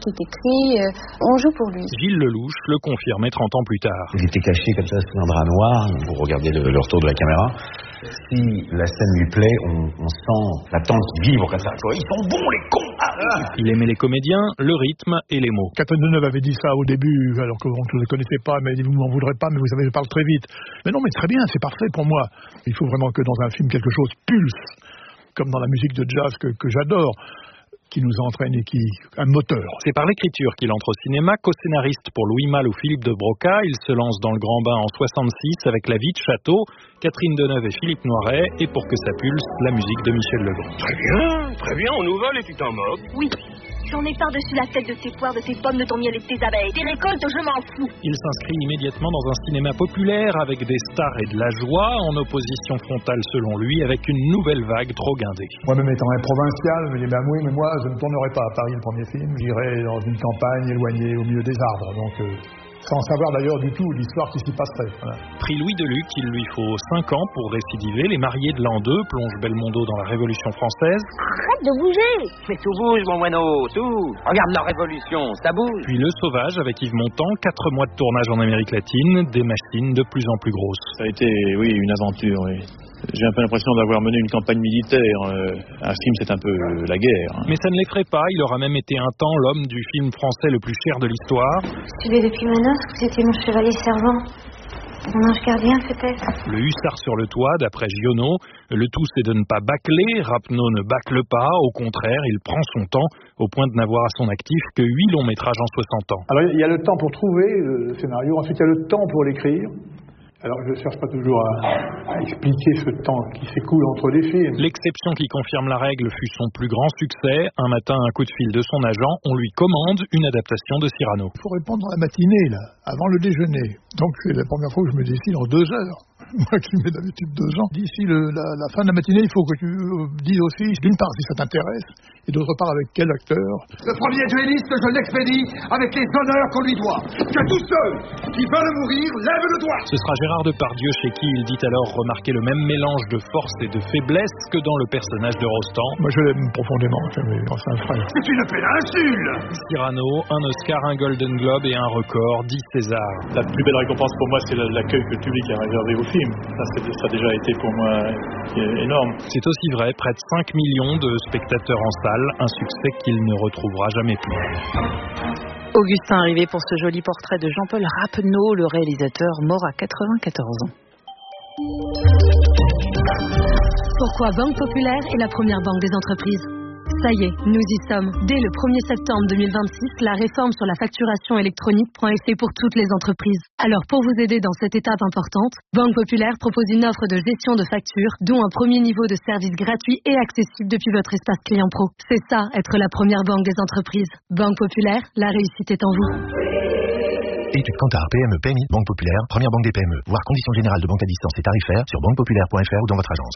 qui est écrit, on joue pour lui. Gilles Lelouch le confirmait 30 ans plus tard. Il était caché comme ça sous un drap noir, vous regardez le retour de la caméra. Si la scène lui plaît, on sent l'attente qui vibre comme ça. Ils sont bons les cons. Il aimait les comédiens, le rythme et les mots. Catherine Deneuve avait dit ça au début, alors qu'on ne le connaissait pas, mais vous m'en voudrez pas, mais vous savez, je parle très vite. Mais non, mais très bien, c'est parfait pour moi. Il faut vraiment que dans un film, quelque chose pulse, comme dans la musique de jazz que j'adore, qui nous entraîne et qui un moteur. C'est par l'écriture qu'il entre au cinéma, co-scénariste pour Louis Malle ou Philippe de Broca. Il se lance dans le grand bain en 66 avec La vie de château, Catherine Deneuve et Philippe Noiret, et pour que ça pulse, la musique de Michel Legrand. Très bien, on nous vole et tu t'en moques. Oui, j'en ai par-dessus la tête de tes poires, de tes pommes, de ton miel et de tes abeilles. Tes récoltes, je m'en fous. Il s'inscrit immédiatement dans un cinéma populaire avec des stars et de la joie, en opposition frontale selon lui, avec une nouvelle vague trop guindée. Moi-même étant un provincial, je me dis, oui, mais moi, je ne tournerai pas à Paris le premier film. J'irai dans une campagne éloignée au milieu des arbres. Donc, sans savoir d'ailleurs du tout l'histoire qui s'y passerait. Voilà. Prix Louis Deluc, il lui faut 5 ans pour récidiver. Les mariés de l'an 2 plongent Belmondo dans la Révolution française. Arrête de bouger. Mais tout bouge, mon moineau, tout. Regarde la Révolution, ça bouge. Puis Le Sauvage avec Yves Montand, 4 mois de tournage en Amérique latine, des machines de plus en plus grosses. Ça a été, oui, une aventure, oui. J'ai un peu l'impression d'avoir mené une campagne militaire. Un film, c'est un peu la guerre. Mais ça ne l'effraie pas. Il aura même été un temps l'homme du film français le plus cher de l'histoire. Je l'ai depuis ma noce, vous étiez mon chevalier servant. Mon ange gardien, peut-être. Le hussard sur le toit, d'après Giono. Le tout, c'est de ne pas bâcler. Rapneau ne bâcle pas. Au contraire, il prend son temps, au point de n'avoir à son actif que 8 longs métrages en 60 ans. Alors, il y a le temps pour trouver le scénario. Ensuite, il y a le temps pour l'écrire. Alors, je ne cherche pas toujours à expliquer ce temps qui s'écoule entre les films. L'exception qui confirme la règle fut son plus grand succès. Un matin, un coup de fil de son agent, on lui commande une adaptation de Cyrano. Il faut répondre dans la matinée, là, avant le déjeuner. Donc, c'est la première fois que je me décide en 2 heures. Moi qui mets d'habitude 2 ans. D'ici la fin de la matinée, il faut que tu dises aussi, d'une part, si ça t'intéresse, et d'autre part, avec quel acteur. Le premier duelliste, je l'expédie avec les honneurs qu'on lui doit. Que tous ceux qui veulent mourir lèvent le doigt. Ce sera Gérard Depardieu chez qui il dit alors remarquer le même mélange de force et de faiblesse que dans le personnage de Rostand. Moi, je l'aime profondément, c'est un frère. C'est une péninsule. Cyrano, un Oscar, un Golden Globe et un record, 10 Césars. La plus belle récompense pour moi, c'est l'accueil que le public a réservé au film. Ça a déjà été pour moi énorme. C'est aussi vrai, près de 5 millions de spectateurs en salle, un succès qu'il ne retrouvera jamais plus. Augustin arrivé pour ce joli portrait de Jean-Paul Rapneau, le réalisateur mort à 94 ans. Pourquoi Banque Populaire est la première banque des entreprises? Ça y est, nous y sommes. Dès le 1er septembre 2026, la réforme sur la facturation électronique prend effet pour toutes les entreprises. Alors pour vous aider dans cette étape importante, Banque Populaire propose une offre de gestion de factures, dont un premier niveau de service gratuit et accessible depuis votre espace client pro. C'est ça, être la première banque des entreprises. Banque Populaire, la réussite est en vous. Études Kantar, PME, PMI, Banque Populaire, première banque des PME. Voir conditions générales de banque à distance et tarifaires sur banquepopulaire.fr ou dans votre agence.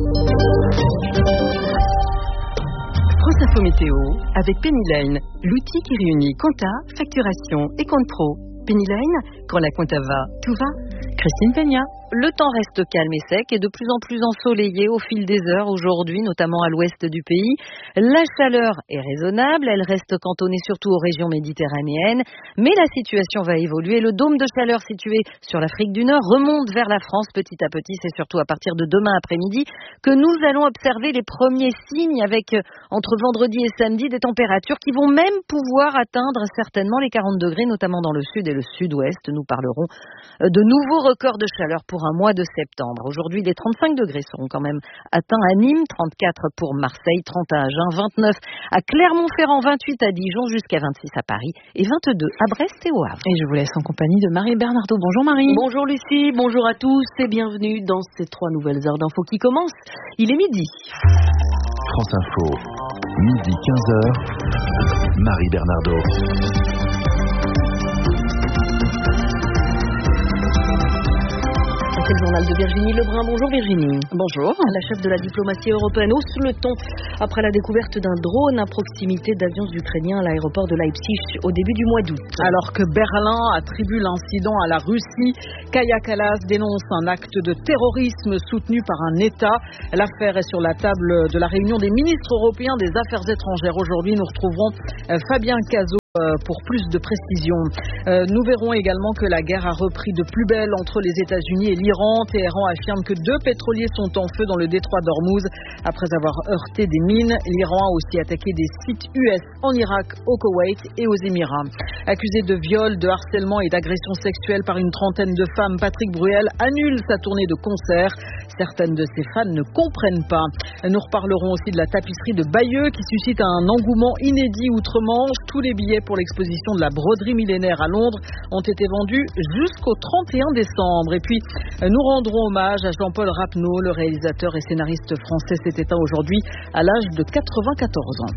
France Info Météo avec Penny Lane, l'outil qui réunit compta, facturation et compte pro. Penny Lane, quand la compta va, tout va. Christine Peña. Le temps reste calme et sec et de plus en plus ensoleillé au fil des heures aujourd'hui, notamment à l'ouest du pays. La chaleur est raisonnable, elle reste cantonnée surtout aux régions méditerranéennes, mais la situation va évoluer. Le dôme de chaleur situé sur l'Afrique du Nord remonte vers la France petit à petit. C'est surtout à partir de demain après-midi que nous allons observer les premiers signes avec, entre vendredi et samedi, des températures qui vont même pouvoir atteindre certainement les 40 degrés, notamment dans le sud et le sud-ouest. Nous parlerons de nouveaux records de chaleur pour un mois de septembre. Aujourd'hui, les 35 degrés seront quand même atteints à Nîmes, 34 pour Marseille, 30 à Agen, 29 à Clermont-Ferrand, 28 à Dijon, jusqu'à 26 à Paris et 22 à Brest et au Havre. Et je vous laisse en compagnie de Marie Bernardo. Bonjour Marie. Bonjour Lucie, bonjour à tous et bienvenue dans ces 3 nouvelles heures d'info qui commencent. Il est midi. France Info, midi 15h, Marie Bernardo. C'est le journal de Virginie Lebrun. Bonjour Virginie. Bonjour. La chef de la diplomatie européenne hausse le ton après la découverte d'un drone à proximité d'avions ukrainiens à l'aéroport de Leipzig au début du mois d'août. Alors que Berlin attribue l'incident à la Russie, Kaja Kallas dénonce un acte de terrorisme soutenu par un État. L'affaire est sur la table de la réunion des ministres européens des Affaires étrangères. Aujourd'hui, nous retrouverons Fabien Cazot. pour plus de précision. Nous verrons également que la guerre a repris de plus belle entre les États-Unis et l'Iran. Téhéran affirme que 2 pétroliers sont en feu dans le détroit d'Ormuz après avoir heurté des mines. L'Iran a aussi attaqué des sites US en Irak, au Koweït et aux Émirats. Accusé de viol, de harcèlement et d'agression sexuelle par une trentaine de femmes, Patrick Bruel annule sa tournée de concerts. Certaines de ses fans ne comprennent pas. Nous reparlerons aussi de la tapisserie de Bayeux qui suscite un engouement inédit outre-Manche. Tous les billets pour l'exposition de la broderie millénaire à Londres ont été vendus jusqu'au 31 décembre. Et puis, nous rendrons hommage à Jean-Paul Rapneau, le réalisateur et scénariste français s'est éteint aujourd'hui à l'âge de 94 ans.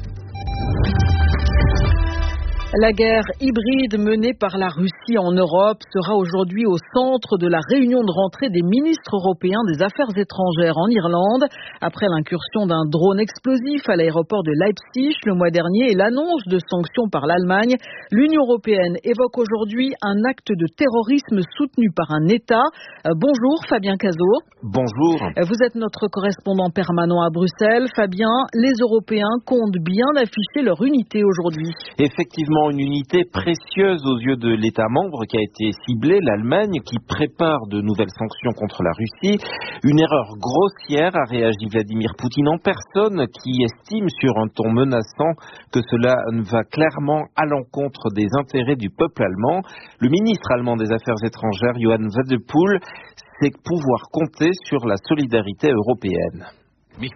La guerre hybride menée par la Russie en Europe sera aujourd'hui au centre de la réunion de rentrée des ministres européens des Affaires étrangères en Irlande. Après l'incursion d'un drone explosif à l'aéroport de Leipzig le mois dernier et l'annonce de sanctions par l'Allemagne, l'Union européenne évoque aujourd'hui un acte de terrorisme soutenu par un État. Bonjour Fabien Cazot. Bonjour. Vous êtes notre correspondant permanent à Bruxelles. Fabien, les Européens comptent bien afficher leur unité aujourd'hui. Effectivement, une unité précieuse aux yeux de l'État membre qui a été ciblé, l'Allemagne, qui prépare de nouvelles sanctions contre la Russie. Une erreur grossière, a réagi Vladimir Poutine en personne, qui estime sur un ton menaçant que cela va clairement à l'encontre des intérêts du peuple allemand. Le ministre allemand des Affaires étrangères, Johann Wadephul, sait pouvoir compter sur la solidarité européenne. Je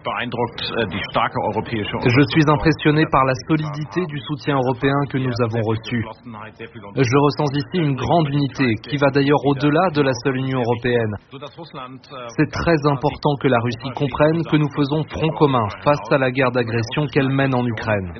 suis impressionné par la solidité du soutien européen que nous avons reçu. Je ressens ici une grande unité qui va d'ailleurs au-delà de la seule Union européenne. C'est très important que la Russie comprenne que nous faisons front commun face à la guerre d'agression qu'elle mène en Ukraine.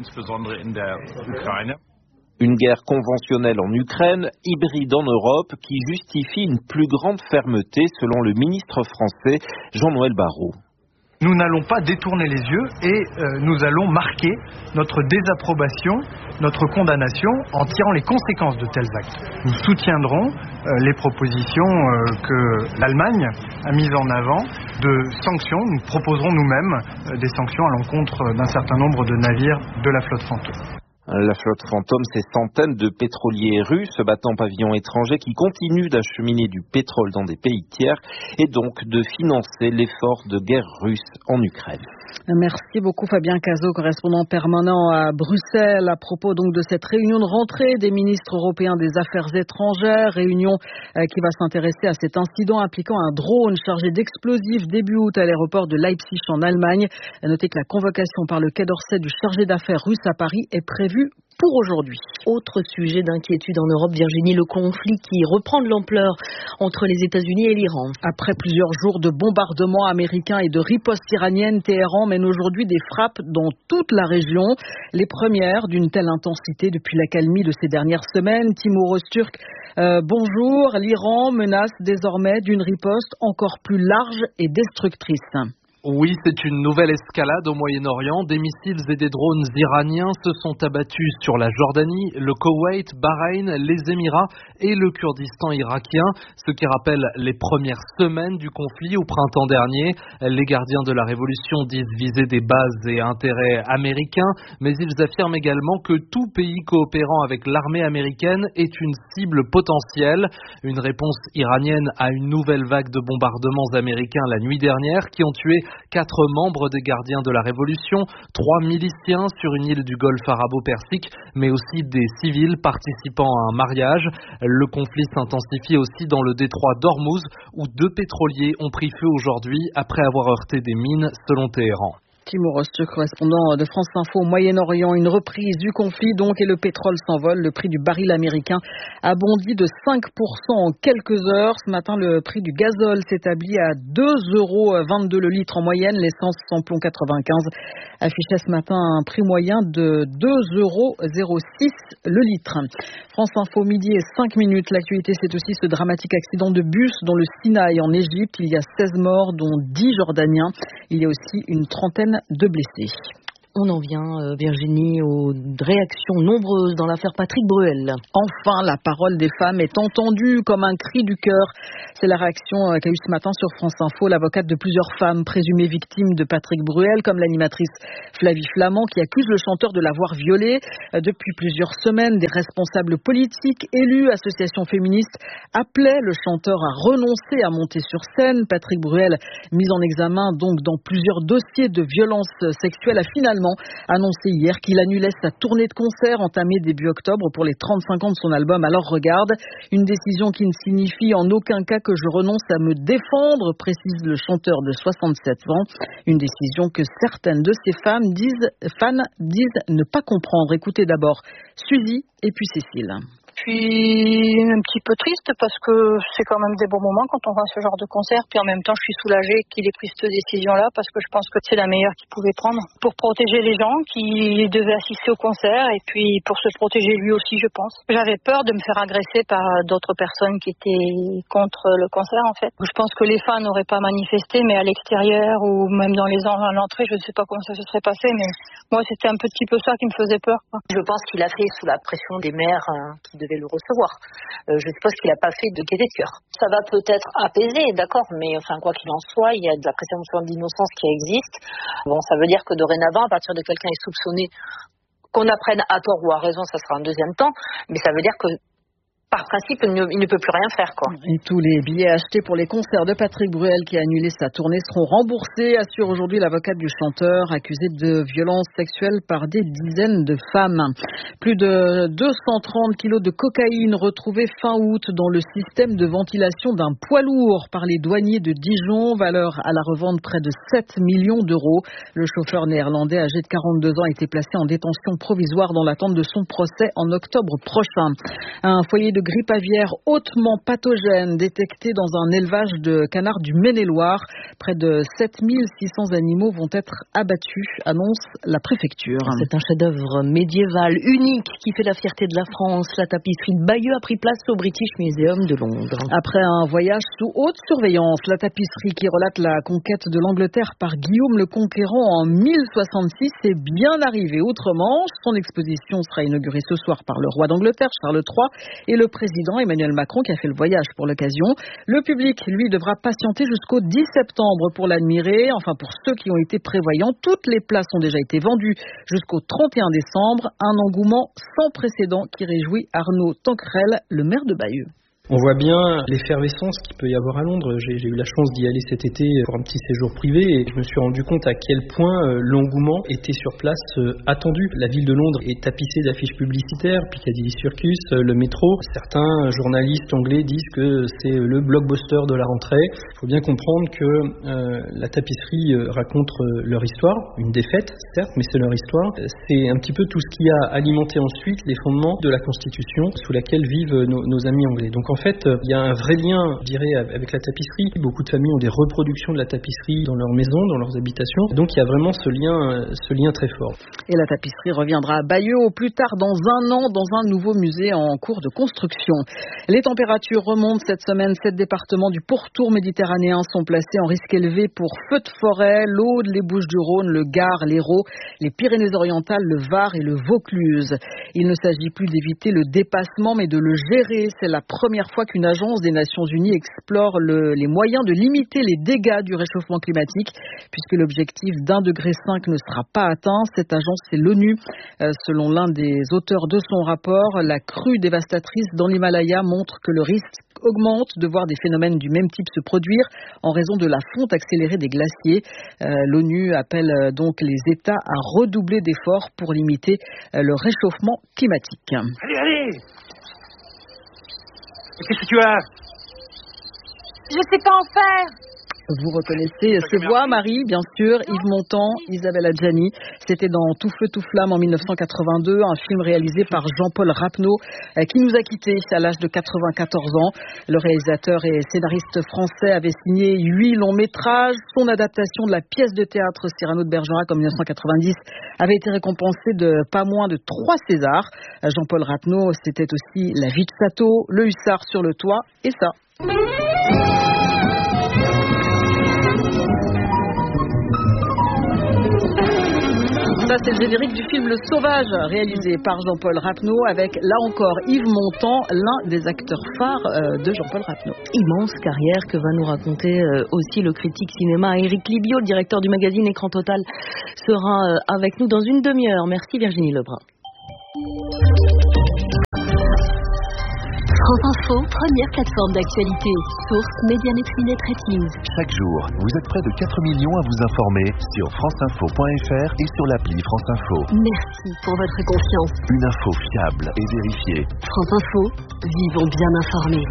Une guerre conventionnelle en Ukraine, hybride en Europe, qui justifie une plus grande fermeté selon le ministre français Jean-Noël Barrot. Nous n'allons pas détourner les yeux et nous allons marquer notre désapprobation, notre condamnation en tirant les conséquences de tels actes. Nous soutiendrons les propositions que l'Allemagne a mises en avant de sanctions. Nous proposerons nous-mêmes des sanctions à l'encontre d'un certain nombre de navires de la flotte fantôme. La flotte fantôme, c'est centaines de pétroliers russes battant pavillon étranger qui continuent d'acheminer du pétrole dans des pays tiers et donc de financer l'effort de guerre russe en Ukraine. Merci beaucoup Fabien Cazot, correspondant permanent à Bruxelles, à propos donc de cette réunion de rentrée des ministres européens des Affaires étrangères, réunion qui va s'intéresser à cet incident impliquant un drone chargé d'explosifs début août à l'aéroport de Leipzig en Allemagne. Notez que la convocation par le Quai d'Orsay du chargé d'affaires russe à Paris est prévue pour aujourd'hui. Autre sujet d'inquiétude en Europe, Virginie, le conflit qui reprend de l'ampleur entre les États-Unis et l'Iran. Après plusieurs jours de bombardements américains et de ripostes iraniennes, Téhéran mène aujourd'hui des frappes dans toute la région. Les premières d'une telle intensité depuis l'accalmie de ces dernières semaines. Timur Öztürk, bonjour. L'Iran menace désormais d'une riposte encore plus large et destructrice. Oui, c'est une nouvelle escalade au Moyen-Orient. Des missiles et des drones iraniens se sont abattus sur la Jordanie, le Koweït, Bahreïn, les Émirats et le Kurdistan irakien, ce qui rappelle les premières semaines du conflit au printemps dernier. Les gardiens de la révolution disent viser des bases et intérêts américains, mais ils affirment également que tout pays coopérant avec l'armée américaine est une cible potentielle. Une réponse iranienne à une nouvelle vague de bombardements américains la nuit dernière qui ont tué 4 membres des gardiens de la Révolution, 3 miliciens sur une île du Golfe arabo-persique, mais aussi des civils participant à un mariage. Le conflit s'intensifie aussi dans le détroit d'Ormuz, où 2 pétroliers ont pris feu aujourd'hui après avoir heurté des mines, selon Téhéran. Timur Öztürk, correspondant de France Info au Moyen-Orient. Une reprise du conflit donc et le pétrole s'envole. Le prix du baril américain a bondi de 5% en quelques heures. Ce matin, le prix du gazole s'établit à 2,22 € le litre en moyenne. L'essence samplon 95 affichait ce matin un prix moyen de 2,06 € le litre. France Info, midi et 5 minutes. L'actualité, c'est aussi ce dramatique accident de bus dans le Sinaï en Égypte. Il y a 16 morts, dont 10 Jordaniens. Il y a aussi une trentaine de blessés. On en vient, Virginie, aux réactions nombreuses dans l'affaire Patrick Bruel. Enfin, la parole des femmes est entendue comme un cri du cœur. C'est la réaction qu'a eue ce matin sur France Info l'avocate de plusieurs femmes présumées victimes de Patrick Bruel, comme l'animatrice Flavie Flamand, qui accuse le chanteur de l'avoir violée. Depuis plusieurs semaines, des responsables politiques, élus, associations féministes appelaient le chanteur à renoncer à monter sur scène. Patrick Bruel, mis en examen donc dans plusieurs dossiers de violences sexuelles, a finalement annoncé hier qu'il annulait sa tournée de concert entamée début octobre pour les 35 ans de son album Alors Regarde. Une décision qui ne signifie en aucun cas que je renonce à me défendre, précise le chanteur de 67 ans. Une décision que certaines de ses fans disent ne pas comprendre. Écoutez d'abord Suzy et puis Cécile. Je suis un petit peu triste parce que c'est quand même des bons moments quand on va à ce genre de concert. Puis en même temps, je suis soulagée qu'il ait pris cette décision-là parce que je pense que c'est la meilleure qu'il pouvait prendre pour protéger les gens qui devaient assister au concert et puis pour se protéger lui aussi, je pense. J'avais peur de me faire agresser par d'autres personnes qui étaient contre le concert, en fait. Je pense que les fans n'auraient pas manifesté, mais à l'extérieur ou même dans les à l'entrée, je ne sais pas comment ça se serait passé, mais moi, c'était un petit peu ça qui me faisait peur, quoi. Je pense qu'il a fait sous la pression des maires qui devaient le recevoir. Je suppose qu'il n'a pas fait de gaieté de cœur. Ça va peut-être apaiser, d'accord, mais enfin quoi qu'il en soit, il y a de la présomption d'innocence qui existe. Bon, ça veut dire que dorénavant, à partir de quelqu'un est soupçonné, qu'on apprenne à tort ou à raison, ça sera un deuxième temps, mais ça veut dire que par principe, il ne peut plus rien faire, quoi. Et tous les billets achetés pour les concerts de Patrick Bruel, qui a annulé sa tournée, seront remboursés, assure aujourd'hui l'avocate du chanteur, accusé de violences sexuelles par des dizaines de femmes. Plus de 230 kilos de cocaïne retrouvés fin août dans le système de ventilation d'un poids lourd par les douaniers de Dijon, valeur à la revente près de 7 millions d'euros. Le chauffeur néerlandais âgé de 42 ans a été placé en détention provisoire dans l'attente de son procès en octobre prochain. Un foyer de grippe aviaire hautement pathogène détecté dans un élevage de canards du Maine-et-Loire. Près de 7600 animaux vont être abattus, annonce la préfecture. C'est un chef-d'œuvre médiéval unique qui fait la fierté de la France. La tapisserie de Bayeux a pris place au British Museum de Londres. Après un voyage sous haute surveillance, la tapisserie qui relate la conquête de l'Angleterre par Guillaume le Conquérant en 1066 est bien arrivée outre-Manche. Son exposition sera inaugurée ce soir par le roi d'Angleterre, Charles III, et le président Emmanuel Macron qui a fait le voyage pour l'occasion. Le public, lui, devra patienter jusqu'au 10 septembre pour l'admirer. Enfin, pour ceux qui ont été prévoyants, toutes les places ont déjà été vendues jusqu'au 31 décembre. Un engouement sans précédent qui réjouit Arnaud Tanquerel, le maire de Bayeux. On voit bien l'effervescence qu'il peut y avoir à Londres. J'ai eu la chance d'y aller cet été pour un petit séjour privé et je me suis rendu compte à quel point l'engouement était sur place attendu. La ville de Londres est tapissée d'affiches publicitaires, Piccadilly Circus, le métro. Certains journalistes anglais disent que c'est le blockbuster de la rentrée. Il faut bien comprendre que la tapisserie raconte leur histoire, une défaite certes, mais c'est leur histoire. C'est un petit peu tout ce qui a alimenté ensuite les fondements de la Constitution sous laquelle vivent nos amis anglais. Donc en fait, il y a un vrai lien, je dirais, avec la tapisserie. Beaucoup de familles ont des reproductions de la tapisserie dans leur maison, dans leurs habitations. Donc il y a vraiment ce lien très fort. Et la tapisserie reviendra à Bayeux au plus tard dans un an dans un nouveau musée en cours de construction. Les températures remontent cette semaine. 7 départements du pourtour méditerranéen sont placés en risque élevé pour feux de forêt. L'Aude, les Bouches-du-Rhône, le Gard, l'Hérault, les Pyrénées-Orientales, le Var et le Vaucluse. Il ne s'agit plus d'éviter le dépassement mais de le gérer. C'est la première fois qu'une agence des Nations Unies explore les moyens de limiter les dégâts du réchauffement climatique, puisque l'objectif d'1,5 degré ne sera pas atteint. Cette agence, c'est l'ONU. Selon l'un des auteurs de son rapport, la crue dévastatrice dans l'Himalaya montre que le risque augmente de voir des phénomènes du même type se produire en raison de la fonte accélérée des glaciers. L'ONU appelle donc les États à redoubler d'efforts pour limiter le réchauffement climatique. Allez Qu'est-ce que tu as? Je sais pas en faire. Vous reconnaissez ces voix, Marie, bien sûr, Yves Montand, Isabelle Adjani. C'était dans Tout feu, tout flamme en 1982, un film réalisé par Jean-Paul Rapneau, qui nous a quittés à l'âge de 94 ans. Le réalisateur et scénariste français avait signé 8 longs métrages. Son adaptation de la pièce de théâtre Cyrano de Bergerac en 1990 avait été récompensée de pas moins de 3 Césars. Jean-Paul Rapneau, c'était aussi La vie de Sato, Le hussard sur le toit et ça. Ça, c'est le générique du film Le Sauvage, réalisé par Jean-Paul Rapneau, avec, là encore, Yves Montand, l'un des acteurs phares de Jean-Paul Rapneau. Immense carrière que va nous raconter aussi le critique cinéma Éric Libio, le directeur du magazine Écran Total, sera avec nous dans une demi-heure. Merci Virginie Lebrun. France Info, première plateforme d'actualité. Source Médiamétrie Net Ratings. Chaque jour, vous êtes près de 4 millions à vous informer sur franceinfo.fr et sur l'appli France Info. Merci pour votre confiance. Une info fiable et vérifiée. France Info, vivons bien informés.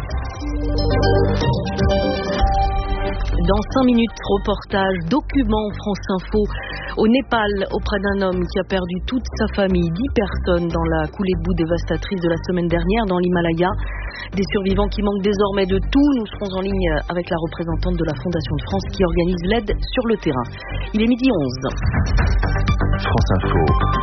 Dans 5 minutes, reportage, document France Info au Népal auprès d'un homme qui a perdu toute sa famille, 10 personnes dans la coulée de boue dévastatrice de la semaine dernière dans l'Himalaya. Des survivants qui manquent désormais de tout. Nous serons en ligne avec la représentante de la Fondation de France qui organise l'aide sur le terrain. Il est 12h11. France Info,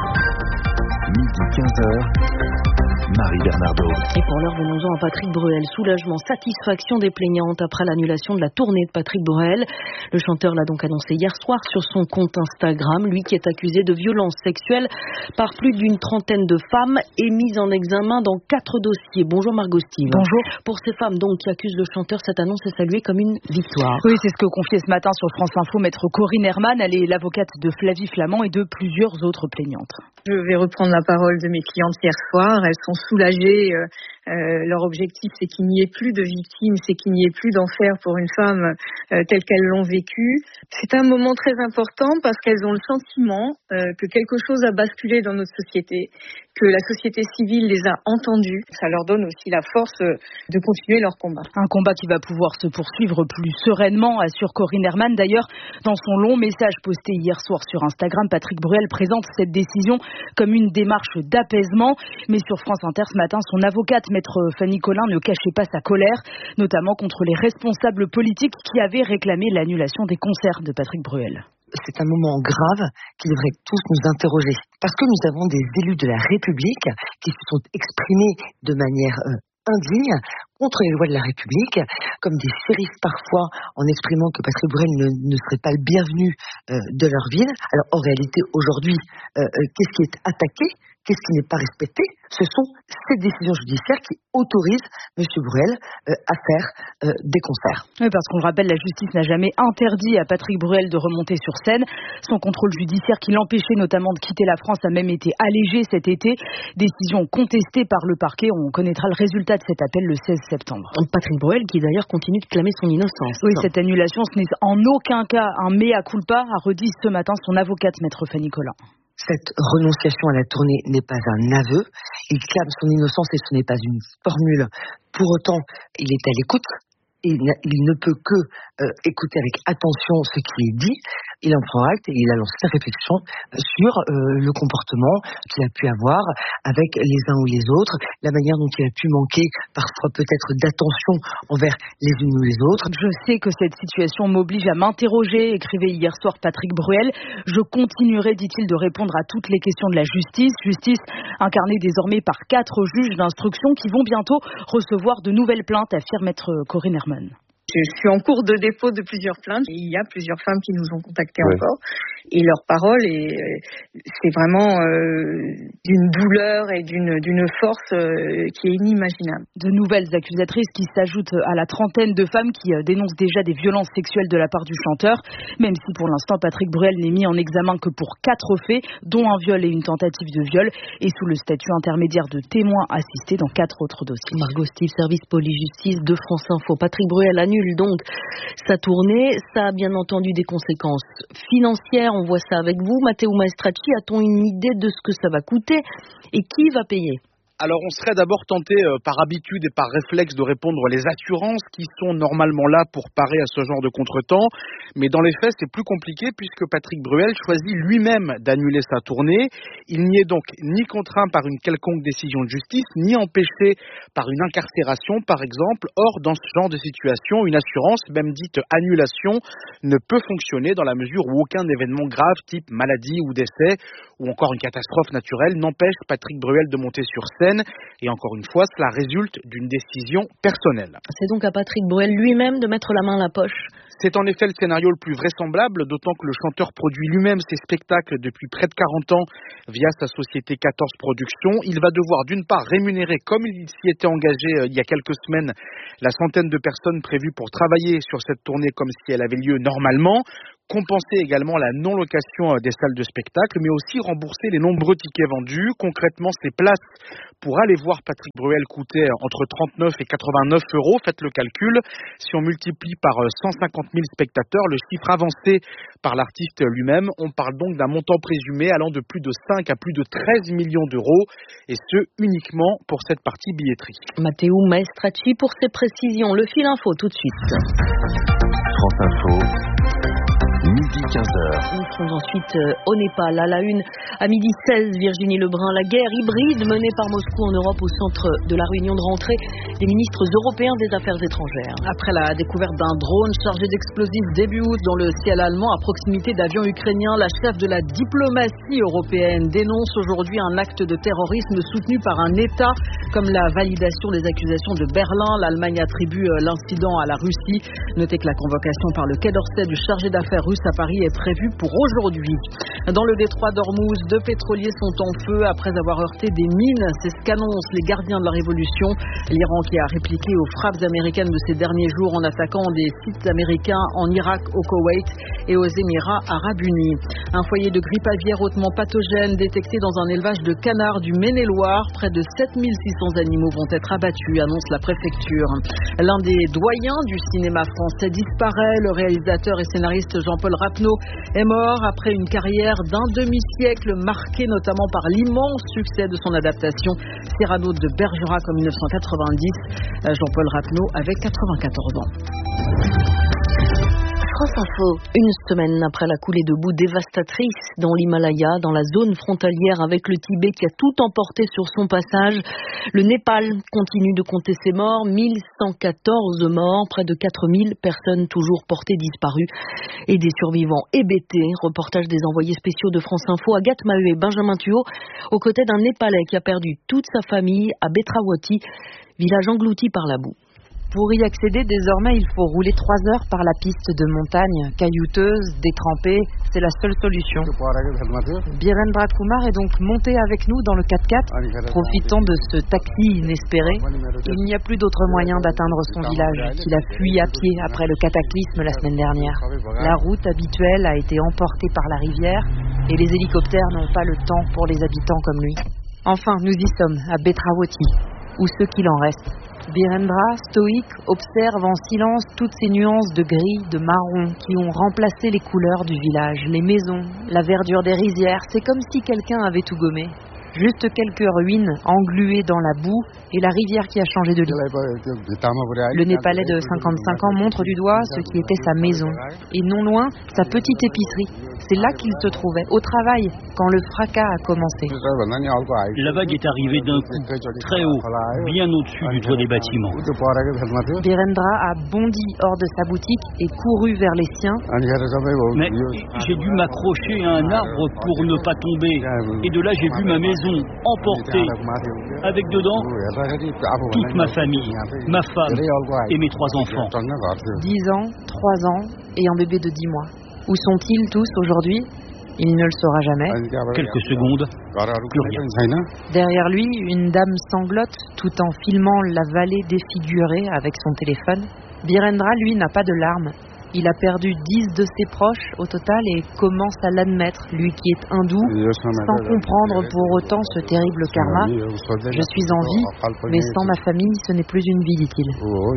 midi 15h. Marie Bernardo. Et pour l'heure, venons-en à Patrick Bruel. Soulagement, satisfaction des plaignantes après l'annulation de la tournée de Patrick Bruel. Le chanteur l'a donc annoncé hier soir sur son compte Instagram. Lui qui est accusé de violences sexuelles par plus d'une trentaine de femmes et mis en examen dans 4 dossiers. Bonjour Margot Steve. Bonjour. Pour ces femmes donc qui accusent le chanteur, cette annonce est saluée comme une victoire. Oui, c'est ce que confiait ce matin sur France Info maître Corinne Herman. Elle est l'avocate de Flavie Flament et de plusieurs autres plaignantes. Je vais reprendre la parole de mes clientes hier soir. Elles sont soulagées. Leur objectif, c'est qu'il n'y ait plus de victimes, c'est qu'il n'y ait plus d'enfer pour une femme telle qu'elles l'ont vécu. C'est un moment très important parce qu'elles ont le sentiment que quelque chose a basculé dans notre société, que la société civile les a entendues. Ça leur donne aussi la force de continuer leur combat. Un combat qui va pouvoir se poursuivre plus sereinement, assure Corinne Herman. D'ailleurs, dans son long message posté hier soir sur Instagram, Patrick Bruel présente cette décision comme une démarche d'apaisement. Mais sur France Inter ce matin, son avocate, maître Fanny Collin, ne cachait pas sa colère, notamment contre les responsables politiques qui avaient réclamé l'annulation des concerts de Patrick Bruel. C'est un moment grave qui devrait tous nous interroger. Parce que nous avons des élus de la République qui se sont exprimés de manière indigne contre les lois de la République, comme des shérifs parfois, en exprimant que Patrick Bruel ne serait pas le bienvenu de leur ville. Alors en réalité, aujourd'hui, qu'est-ce qui est attaqué ? Qu'est-ce qui n'est pas respecté ? Ce sont ces décisions judiciaires qui autorisent M. Bruel à faire des concerts. Oui, parce qu'on le rappelle, la justice n'a jamais interdit à Patrick Bruel de remonter sur scène. Son contrôle judiciaire qui l'empêchait notamment de quitter la France a même été allégé cet été. Décision contestée par le parquet. On connaîtra le résultat de cet appel le 16 septembre. Patrick Bruel qui d'ailleurs continue de clamer son innocence. Oui, cette annulation, ce n'est en aucun cas un mea culpa, a redit ce matin son avocate, maître Fanny Collin. Cette renonciation à la tournée n'est pas un aveu. Il clame son innocence et ce n'est pas une formule. Pour autant, il est à l'écoute. Il ne peut que écouter avec attention ce qui est dit. Il en prend acte et il a lancé sa réflexion sur le comportement qu'il a pu avoir avec les uns ou les autres, la manière dont il a pu manquer parfois peut-être d'attention envers les unes ou les autres. Je sais que cette situation m'oblige à m'interroger, écrivait hier soir Patrick Bruel. Je continuerai, dit-il, de répondre à toutes les questions de la justice. Justice incarnée désormais par 4 juges d'instruction qui vont bientôt recevoir de nouvelles plaintes, affirme maître Corinne Herman. Je suis en cours de dépôt de plusieurs plaintes. Il y a plusieurs femmes qui nous ont contactés encore. Et leur parole, c'est vraiment d'une douleur et d'une force qui est inimaginable. De nouvelles accusatrices qui s'ajoutent à la trentaine de femmes qui dénoncent déjà des violences sexuelles de la part du chanteur. Même si pour l'instant, Patrick Bruel n'est mis en examen que pour 4 faits, dont un viol et une tentative de viol, et sous le statut intermédiaire de témoin assisté dans 4 autres dossiers. Margot Steve, service police-justice de France Info. Patrick Bruel annule donc sa tournée. Ça a bien entendu des conséquences financières. On voit ça avec vous. Matteo Maestracci, a-t-on une idée de ce que ça va coûter et qui va payer ? Alors on serait d'abord tenté par habitude et par réflexe de répondre les assurances qui sont normalement là pour parer à ce genre de contretemps. Mais dans les faits, c'est plus compliqué puisque Patrick Bruel choisit lui-même d'annuler sa tournée. Il n'y est donc ni contraint par une quelconque décision de justice, ni empêché par une incarcération par exemple. Or, dans ce genre de situation, une assurance, même dite annulation, ne peut fonctionner dans la mesure où aucun événement grave type maladie ou décès ou encore une catastrophe naturelle n'empêche Patrick Bruel de monter sur scène. Et encore une fois, cela résulte d'une décision personnelle. C'est donc à Patrick Bruel lui-même de mettre la main à la poche. C'est en effet le scénario le plus vraisemblable, d'autant que le chanteur produit lui-même ses spectacles depuis près de 40 ans via sa société 14 Productions. Il va devoir d'une part rémunérer, comme il s'y était engagé il y a quelques semaines, la centaine de personnes prévues pour travailler sur cette tournée comme si elle avait lieu normalement, compenser également la non-location des salles de spectacle, mais aussi rembourser les nombreux tickets vendus. Concrètement, ces places pour aller voir Patrick Bruel coûtaient entre 39 et 89 euros. Faites le calcul. Si on multiplie par 150 000 spectateurs, le chiffre avancé par l'artiste lui-même, on parle donc d'un montant présumé allant de plus de 5 à plus de 13 millions d'euros, et ce uniquement pour cette partie billetterie. Matteo Maestracci pour ses précisions. Le fil info tout de suite. France Info. Midi 15h. Nous serons ensuite au Népal. À la une, à midi 16, Virginie Lebrun, la guerre hybride menée par Moscou en Europe au centre de la réunion de rentrée des ministres européens des Affaires étrangères. Après la découverte d'un drone chargé d'explosifs début août dans le ciel allemand à proximité d'avions ukrainiens, la chef de la diplomatie européenne dénonce aujourd'hui un acte de terrorisme soutenu par un État, comme la validation des accusations de Berlin. L'Allemagne attribue l'incident à la Russie. Notez que la convocation par le Quai d'Orsay du chargé d'affaires russe à Paris est prévue pour aujourd'hui. Dans le détroit d'Ormuz, 2 pétroliers sont en feu après avoir heurté des mines. C'est ce qu'annoncent les gardiens de la révolution. L'Iran qui a répliqué aux frappes américaines de ces derniers jours en attaquant des sites américains en Irak, au Koweït et aux Émirats arabes unis. Un foyer de grippe aviaire hautement pathogène détecté dans un élevage de canards du Maine-et-Loire. Près de 7600 animaux vont être abattus, annonce la préfecture. L'un des doyens du cinéma français disparaît. Le réalisateur et scénariste Jean-Paul Rapneau est mort après une carrière d'un demi-siècle marquée notamment par l'immense succès de son adaptation Cyrano de Bergerac en 1990. Jean-Paul Rapneau avait 94 ans. France Info, une semaine après la coulée de boue dévastatrice dans l'Himalaya, dans la zone frontalière avec le Tibet qui a tout emporté sur son passage, le Népal continue de compter ses morts, 1114 morts, près de 4000 personnes toujours portées disparues et des survivants hébétés. Reportage des envoyés spéciaux de France Info, Agathe Maheu et Benjamin Thuot, aux côtés d'un Népalais qui a perdu toute sa famille à Betrawati, village englouti par la boue. Pour y accéder, désormais, il faut rouler 3 heures par la piste de montagne, caillouteuse, détrempée. C'est la seule solution. Birendra Kumar est donc monté avec nous dans le 4x4, profitant de ce taxi inespéré. Il n'y a plus d'autre moyen d'atteindre son village, qu'il a fui à pied après le cataclysme la semaine dernière. La route habituelle a été emportée par la rivière et les hélicoptères n'ont pas le temps pour les habitants comme lui. Enfin, nous y sommes, à Betrawati, ou ce qu'il en reste. Birendra, stoïque, observe en silence toutes ces nuances de gris, de marron qui ont remplacé les couleurs du village, les maisons, la verdure des rizières. C'est comme si quelqu'un avait tout gommé. Juste quelques ruines engluées dans la boue et la rivière qui a changé de lit. Le Népalais de 55 ans montre du doigt ce qui était sa maison et non loin sa petite épicerie. C'est là qu'il se trouvait, au travail, quand le fracas a commencé. La vague est arrivée d'un coup, très haut, bien au-dessus du toit des bâtiments. Birendra a bondi hors de sa boutique et couru vers les siens. Mais j'ai dû m'accrocher à un arbre pour ne pas tomber. Et de là, j'ai vu ma maison emportée, avec dedans toute ma famille, ma femme et mes 3 enfants. 10 ans, 3 ans et un bébé de 10 mois. Où sont-ils tous aujourd'hui ? Il ne le saura jamais. Quelques secondes, plus rien. Derrière lui, une dame sanglote tout en filmant la vallée défigurée avec son téléphone. Birendra, lui, n'a pas de larmes. Il a perdu 10 de ses proches au total et commence à l'admettre, lui qui est hindou, sans comprendre pour autant ce terrible karma. Je suis en vie, mais sans ma famille, ce n'est plus une vie, dit-il.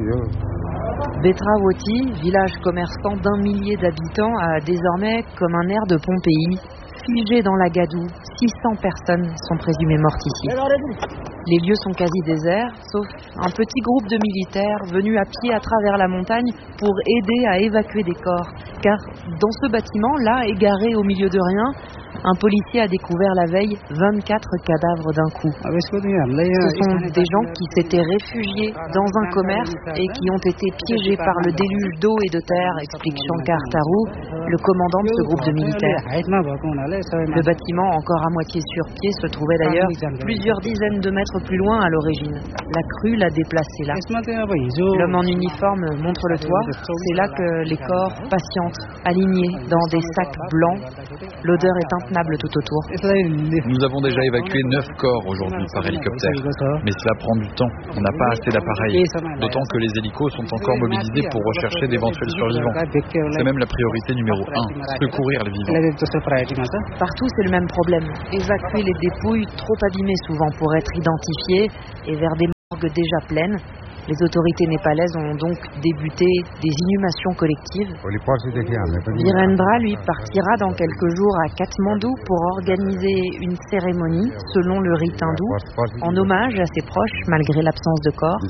Betrawati, village commerçant d'1 millier d'habitants, a désormais comme un air de Pompéi. Figé dans la gadoue, 600 personnes sont présumées mortes ici. Les lieux sont quasi déserts, sauf un petit groupe de militaires venus à pied à travers la montagne pour aider à évacuer des corps. Car dans ce bâtiment, là, égaré au milieu de rien, un policier a découvert la veille 24 cadavres d'un coup. Ce sont des gens qui s'étaient réfugiés dans un commerce et qui ont été piégés par le déluge d'eau et de terre, explique Shankar Taru, le commandant de ce groupe de militaires. Le bâtiment, encore à moitié sur pied, se trouvait d'ailleurs plusieurs dizaines de mètres peu plus loin à l'origine. La crue l'a déplacé là. L'homme en uniforme montre le toit. C'est là que les corps patientent, alignés dans des sacs blancs. L'odeur est intenable tout autour. Nous avons déjà évacué 9 corps aujourd'hui par hélicoptère. Mais cela prend du temps. On n'a pas assez d'appareils. D'autant que les hélicos sont encore mobilisés pour rechercher d'éventuels survivants. C'est même la priorité numéro 1, secourir les vivants. Partout, c'est le même problème. Évacuer les dépouilles, trop abîmées souvent pour être identifiées, et vers des morgues déjà pleines. Les autorités népalaises ont donc débuté des inhumations collectives. Virendra, lui, partira dans quelques jours à Katmandou pour organiser une cérémonie, selon le rite hindou, en hommage à ses proches, malgré l'absence de corps.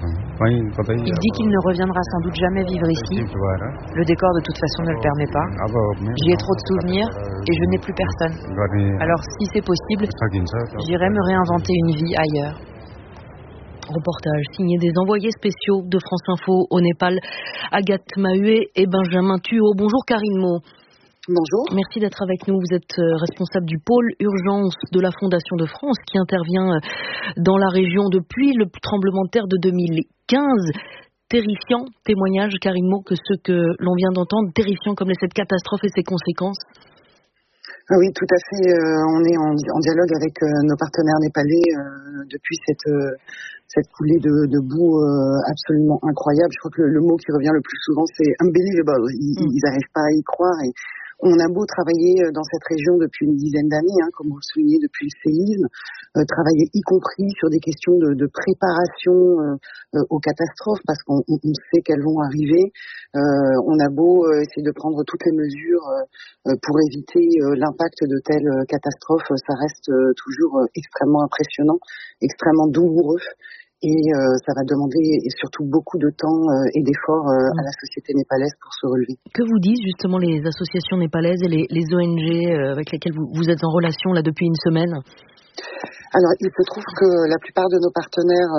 Il dit qu'il ne reviendra sans doute jamais vivre ici. Le décor, de toute façon, ne le permet pas. J'y ai trop de souvenirs et je n'ai plus personne. Alors, si c'est possible, j'irai me réinventer une vie ailleurs. Reportage signé des envoyés spéciaux de France Info au Népal, Agathe Mahué et Benjamin Thuot. Bonjour Karine Mo. Bonjour. Merci d'être avec nous. Vous êtes responsable du pôle urgence de la Fondation de France qui intervient dans la région depuis le tremblement de terre de 2015. Terrifiant témoignage, Karine Mo, que ceux que l'on vient d'entendre, terrifiant comme cette catastrophe et ses conséquences. Oui, tout à fait. On est en dialogue avec nos partenaires népalais depuis cette coulée de boue absolument incroyable. Je crois que le mot qui revient le plus souvent, c'est unbelievable. Ils n'arrivent pas à y croire. Et on a beau travailler dans cette région depuis une dizaine d'années, comme vous le soulignez, depuis le séisme, travailler y compris sur des questions de préparation aux catastrophes, parce qu'on sait qu'elles vont arriver. On a beau essayer de prendre toutes les mesures pour éviter l'impact de telles catastrophes, ça reste toujours extrêmement impressionnant, extrêmement douloureux. Et ça va demander surtout beaucoup de temps et d'efforts à la société népalaise pour se relever. Que vous disent justement les associations népalaises et les ONG avec lesquelles vous êtes en relation là depuis une semaine ? Alors, il se trouve que la plupart de nos partenaires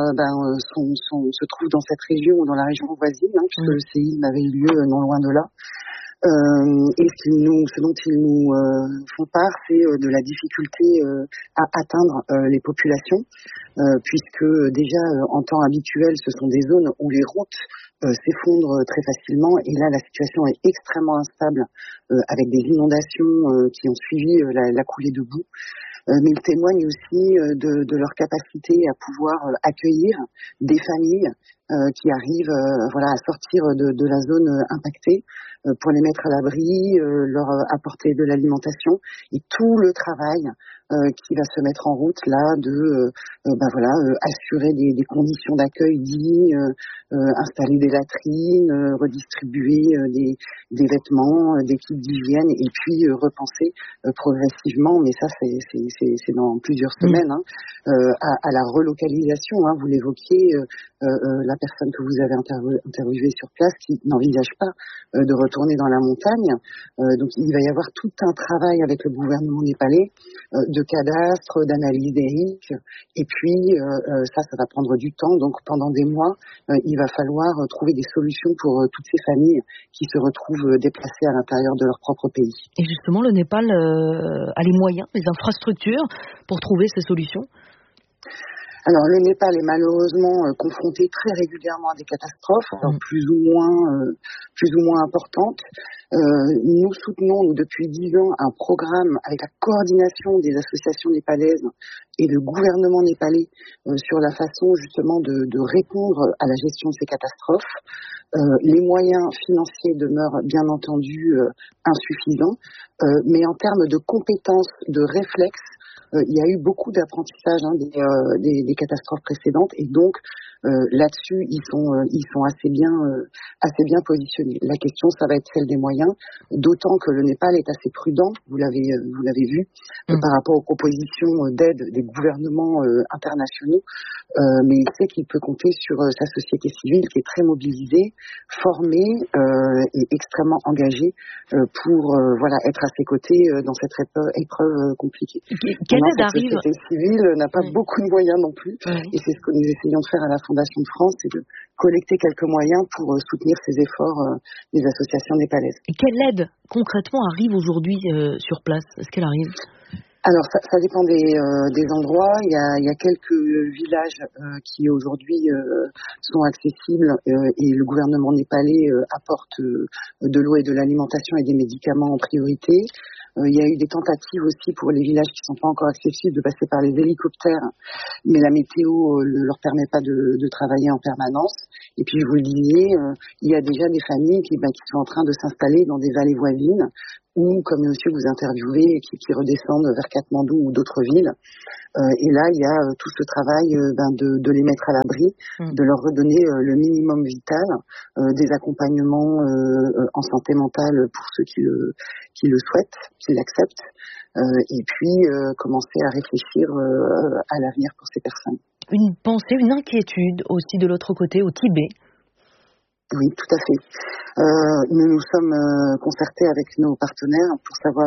se trouvent dans cette région ou dans la région voisine, puisque le séisme avait eu lieu non loin de là. Et ce dont ils nous font part, c'est de la difficulté à atteindre les populations, puisque déjà en temps habituel, ce sont des zones où les routes s'effondrent très facilement, et là la situation est extrêmement instable, avec des inondations qui ont suivi la coulée de boue. Mais ils témoignent aussi de leur capacité à pouvoir accueillir des familles qui arrivent à sortir de la zone impactée, pour les mettre à l'abri, leur apporter de l'alimentation, et tout le travail qui va se mettre en route là assurer des conditions d'accueil dignes, installer des latrines, redistribuer des vêtements, des kits d'hygiène, et puis repenser progressivement, mais ça c'est dans plusieurs semaines, à la relocalisation. Vous l'évoquiez, la personne que vous avez interviewée sur place qui n'envisage pas de retourner dans la montagne. Donc il va y avoir tout un travail avec le gouvernement népalais de cadastre, d'analyse des risques, et puis ça va prendre du temps. Donc pendant des mois, il va falloir trouver des solutions pour toutes ces familles qui se retrouvent déplacées à l'intérieur de leur propre pays. Et justement, le Népal a les moyens, les infrastructures pour trouver ces solutions ? Alors, le Népal est malheureusement confronté très régulièrement à des catastrophes, plus ou moins importantes. Nous soutenons depuis 10 ans un programme avec la coordination des associations népalaises et le gouvernement népalais sur la façon justement de répondre à la gestion de ces catastrophes. Les moyens financiers demeurent bien entendu insuffisants, mais en termes de compétences, de réflexes, il y a eu beaucoup d'apprentissage des catastrophes précédentes, et donc là-dessus ils sont assez bien positionnés. La question, ça va être celle des moyens, d'autant que le Népal est assez prudent, vous l'avez vu, par rapport aux propositions d'aide des gouvernements internationaux, mais il sait qu'il peut compter sur sa société civile qui est très mobilisée, formée et extrêmement engagée pour être à ses côtés dans cette épreuve compliquée. La société civile n'a pas beaucoup de moyens non plus, et c'est ce que nous essayons de faire à la Fondation de France, c'est de collecter quelques moyens pour soutenir ces efforts des associations népalaises. Et quelle aide concrètement arrive aujourd'hui sur place ? Est-ce qu'elle arrive ? Alors ça dépend des endroits. Il y a quelques villages qui aujourd'hui sont accessibles et le gouvernement népalais apporte de l'eau et de l'alimentation et des médicaments en priorité. Il y a eu des tentatives aussi pour les villages qui ne sont pas encore accessibles de passer par les hélicoptères, mais la météo ne leur permet pas de travailler en permanence. Et puis je vous le disais, il y a déjà des familles qui sont en train de s'installer dans des vallées voisines ou, comme monsieur vous interviewez, qui redescendent vers Katmandou ou d'autres villes. Et là, il y a tout ce travail de les mettre à l'abri, de leur redonner le minimum vital, des accompagnements en santé mentale pour ceux qui le souhaitent, qui l'acceptent, et puis commencer à réfléchir à l'avenir pour ces personnes. Une pensée, une inquiétude aussi de l'autre côté, au Tibet. Oui, tout à fait. Nous nous sommes concertés avec nos partenaires pour savoir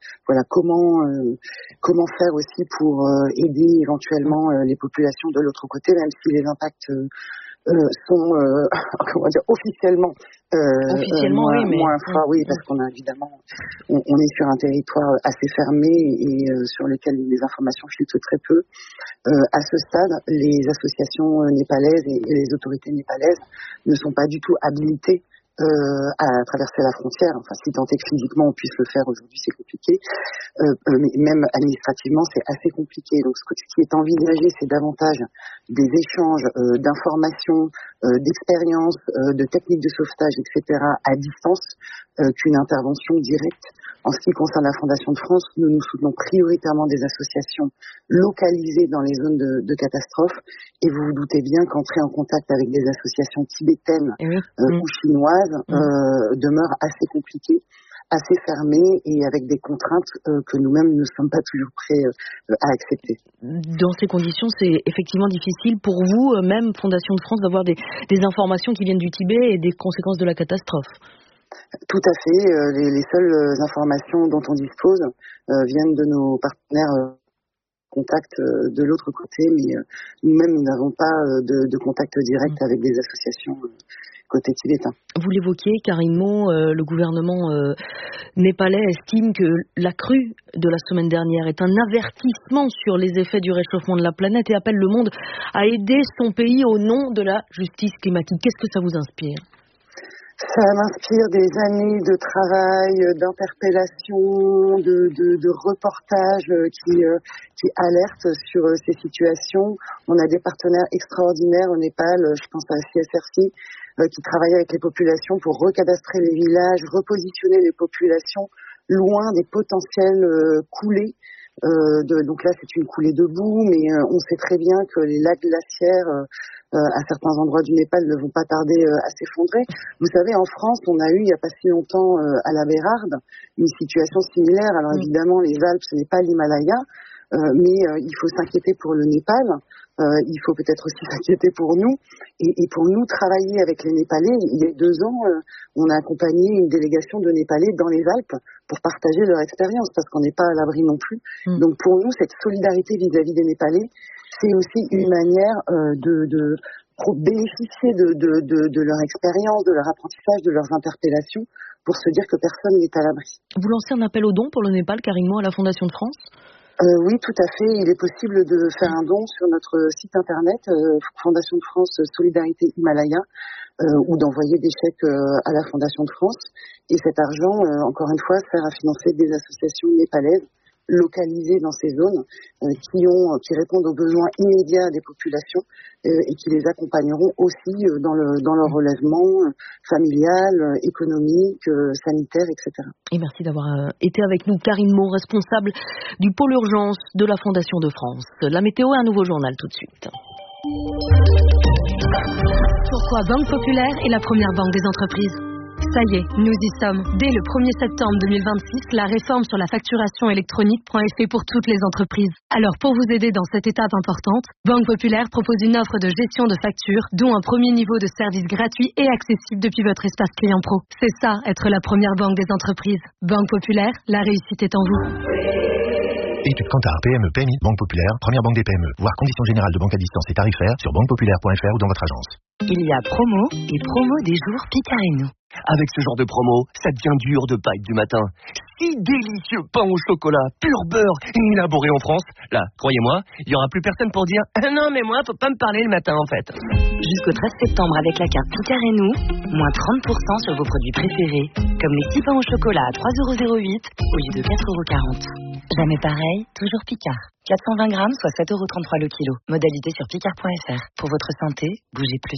comment faire aussi pour aider éventuellement les populations de l'autre côté, même si les impacts sont officiellement moins forts, oui, parce qu'on a évidemment on est sur un territoire assez fermé et sur lequel les informations chutent très peu. À ce stade, les associations népalaises et les autorités népalaises ne sont pas du tout habilitées à traverser la frontière. Enfin, si tant est que physiquement on puisse le faire aujourd'hui, c'est compliqué. Mais même administrativement, c'est assez compliqué. Donc, ce qui est envisagé, c'est davantage des échanges d'informations, d'expériences, de techniques de sauvetage, etc., à distance, qu'une intervention directe. En ce qui concerne la Fondation de France, nous soutenons prioritairement des associations localisées dans les zones de catastrophe. Et vous vous doutez bien qu'entrer en contact avec des associations tibétaines ou chinoises demeure assez compliqué, assez fermé et avec des contraintes que nous-mêmes ne sommes pas toujours prêts à accepter. Dans ces conditions, c'est effectivement difficile pour vous, même Fondation de France, d'avoir des informations qui viennent du Tibet et des conséquences de la catastrophe. Tout à fait. Les seules informations dont on dispose viennent de nos partenaires contact de l'autre côté, mais nous-mêmes, nous n'avons pas de contact direct avec des associations côté tibétain. Vous l'évoquiez, Karine Mo, le gouvernement népalais estime que la crue de la semaine dernière est un avertissement sur les effets du réchauffement de la planète et appelle le monde à aider son pays au nom de la justice climatique. Qu'est-ce que ça vous inspire ? Ça m'inspire des années de travail, d'interpellation, de reportages qui alertent sur ces situations. On a des partenaires extraordinaires au Népal, je pense à la CSRC, qui travaillent avec les populations pour recadastrer les villages, repositionner les populations loin des potentielles coulées. Donc là, c'est une coulée de boue, mais on sait très bien que les lacs glaciaires à certains endroits du Népal ne vont pas tarder à s'effondrer. Vous savez, en France, on a eu il n'y a pas si longtemps à la Bérarde une situation similaire. Alors évidemment, les Alpes, ce n'est pas l'Himalaya, mais il faut s'inquiéter pour le Népal. Il faut peut-être aussi s'inquiéter pour nous. Et pour nous, travailler avec les Népalais, il y a 2 ans, on a accompagné une délégation de Népalais dans les Alpes pour partager leur expérience, parce qu'on n'est pas à l'abri non plus. Donc pour nous, cette solidarité vis-à-vis des Népalais, c'est aussi une manière de bénéficier de leur expérience, de leur apprentissage, de leurs interpellations, pour se dire que personne n'est à l'abri. Vous lancez un appel aux dons pour le Népal, Karine Mo, à la Fondation de France ? Oui, tout à fait. Il est possible de faire un don sur notre site internet Fondation de France Solidarité Himalaya ou d'envoyer des chèques à la Fondation de France. Et cet argent, encore une fois, sert à financer des associations népalaises localisées dans ces zones qui répondent aux besoins immédiats des populations et qui les accompagneront aussi dans leur relèvement familial, économique, sanitaire, etc. Et merci d'avoir été avec nous, Karine Mo, responsable du pôle urgence de la Fondation de France. La météo et un nouveau journal tout de suite. Pourquoi Banque Populaire est la première banque des entreprises ? Ça y est, nous y sommes. Dès le 1er septembre 2026, la réforme sur la facturation électronique prend effet pour toutes les entreprises. Alors pour vous aider dans cette étape importante, Banque Populaire propose une offre de gestion de factures, dont un premier niveau de service gratuit et accessible depuis votre espace client pro. C'est ça, être la première banque des entreprises. Banque Populaire, la réussite est en vous. Étude Kantar, PME, PMI, Banque Populaire, première banque des PME. Voir conditions générales de banque à distance et tarifaires sur banquepopulaire.fr ou dans votre agence. Il y a promo et promo des jours Picareno. Avec ce genre de promo, ça devient dur de pas être du matin. si délicieux pain au chocolat, pur beurre, élaboré en France. Là, croyez-moi, il n'y aura plus personne pour dire « Non, mais moi, faut pas me parler le matin, en fait. » Jusqu'au 13 septembre, avec la carte Picard et nous, moins 30% sur vos produits préférés, comme les 6 pains au chocolat à 3,08 € au lieu de 4,40 €. Jamais pareil, toujours Picard. 420 grammes, soit 7,33 € le kilo. Modalité sur picard.fr. Pour votre santé, bougez plus.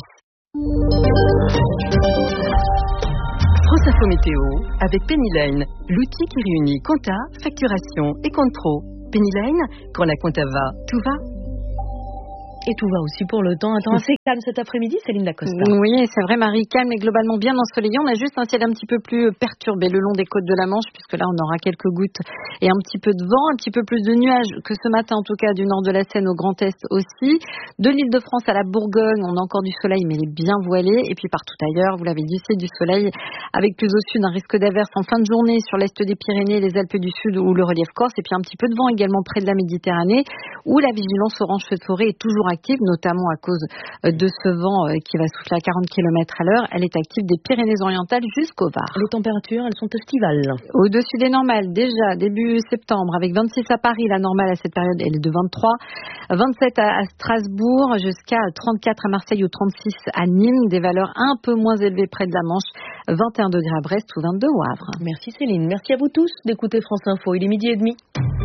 France Info Météo avec Penny Lane, l'outil qui réunit compta, facturation et compte pro. Penny Lane, quand la compta va, tout va. Et tout va aussi pour le temps. Attends, assez calme cet après-midi, Céline Dacosta. Oui, c'est vrai, Marie, calme et globalement bien ensoleillé. On a juste un ciel un petit peu plus perturbé le long des côtes de la Manche, puisque là, on aura quelques gouttes et un petit peu de vent, un petit peu plus de nuages que ce matin, en tout cas, du nord de la Seine au Grand Est aussi. De l'Île-de-France à la Bourgogne, on a encore du soleil, mais il est bien voilé. Et puis partout ailleurs, vous l'avez dit, c'est du soleil, avec plus au sud un risque d'averse en fin de journée sur l'est des Pyrénées, les Alpes du Sud ou le relief corse. Et puis un petit peu de vent également près de la Méditerranée, où la vigilance orange feu de forêt est toujours active, notamment à cause de ce vent qui va souffler à 40 km à l'heure. Elle est active des Pyrénées-Orientales jusqu'au Var. Les températures, elles sont estivales. Au-dessus des normales, déjà début septembre, avec 26 à Paris, la normale à cette période, elle est de 23, 27 à Strasbourg, jusqu'à 34 à Marseille ou 36 à Nîmes, des valeurs un peu moins élevées près de la Manche, 21 degrés à Brest ou 22 au Havre. Merci Céline, merci à vous tous d'écouter France Info, il est 12h30.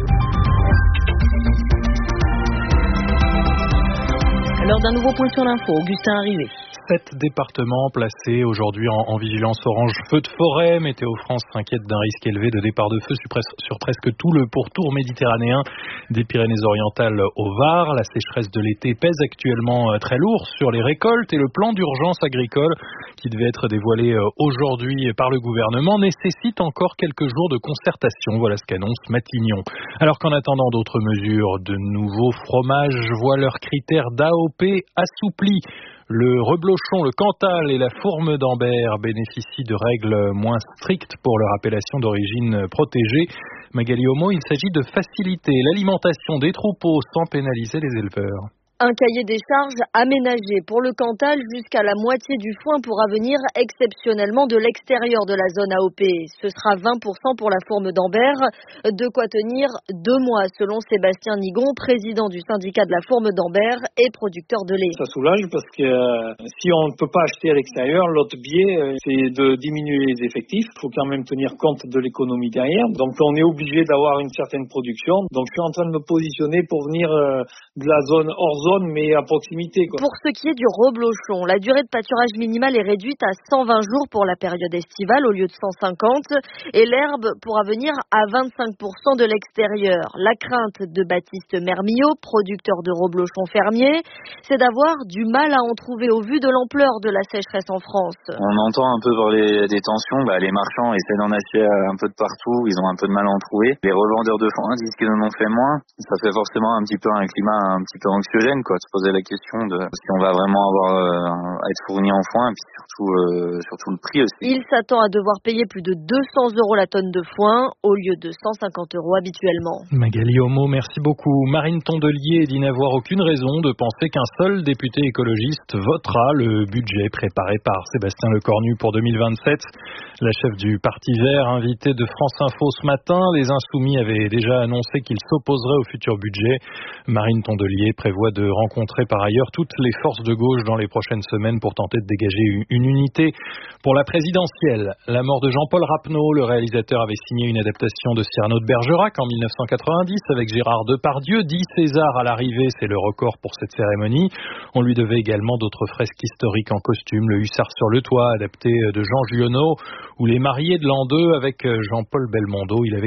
Lors d'un nouveau point sur l'info, Augustin Arrivé. 7 départements placés aujourd'hui en vigilance orange feu de forêt. Météo France s'inquiète d'un risque élevé de départ de feu sur presque tout le pourtour méditerranéen des Pyrénées-Orientales au Var. La sécheresse de l'été pèse actuellement très lourd sur les récoltes et le plan d'urgence agricole qui devait être dévoilé aujourd'hui par le gouvernement nécessite encore quelques jours de concertation. Voilà ce qu'annonce Matignon. Alors qu'en attendant d'autres mesures, de nouveaux fromages voient leurs critères d'AOP assouplis. Le reblochon, le Cantal et la fourme d'Ambert bénéficient de règles moins strictes pour leur appellation d'origine protégée. Magali Homo, il s'agit de faciliter l'alimentation des troupeaux sans pénaliser les éleveurs. Un cahier des charges aménagé pour le Cantal jusqu'à la moitié du foin pourra venir exceptionnellement de l'extérieur de la zone AOP. Ce sera 20% pour la fourme d'Ambert, de quoi tenir 2 mois selon Sébastien Nigon, président du syndicat de la fourme d'Ambert et producteur de lait. Ça soulage parce que si on ne peut pas acheter à l'extérieur, l'autre biais c'est de diminuer les effectifs. Il faut quand même tenir compte de l'économie derrière. Donc on est obligé d'avoir une certaine production. Donc je suis en train de me positionner pour venir de la zone hors zone, mais à proximité, quoi. Pour ce qui est du reblochon, la durée de pâturage minimale est réduite à 120 jours pour la période estivale au lieu de 150 et l'herbe pourra venir à 25% de l'extérieur. La crainte de Baptiste Mermillot, producteur de reblochon fermier, c'est d'avoir du mal à en trouver au vu de l'ampleur de la sécheresse en France. On entend un peu parler des tensions, les marchands essaient d'en acheter un peu de partout, ils ont un peu de mal à en trouver. Les revendeurs de foin disent qu'ils en ont fait moins, ça fait forcément un petit peu un climat un petit peu anxiogène, se poser la question de si on va vraiment avoir à être fourni en foin et puis surtout le prix aussi. Il s'attend à devoir payer plus de 200 € la tonne de foin au lieu de 150 € habituellement. Magali Homo, merci beaucoup. Marine Tondelier dit n'avoir aucune raison de penser qu'un seul député écologiste votera le budget préparé par Sébastien Lecornu pour 2027. La chef du Parti Vert, invitée de France Info ce matin, les Insoumis avaient déjà annoncé qu'ils s'opposeraient au futur budget. Marine Tondelier prévoit de rencontrer par ailleurs toutes les forces de gauche dans les prochaines semaines pour tenter de dégager une unité pour la présidentielle. La mort de Jean-Paul Rapneau, le réalisateur avait signé une adaptation de Cyrano de Bergerac en 1990 avec Gérard Depardieu. 10 Césars à l'arrivée, c'est le record pour cette cérémonie. On lui devait également d'autres fresques historiques en costume, le Hussard sur le toit, adapté de Jean Giono, ou Les Mariés de l'an 2 avec Jean-Paul Belmondo, il avait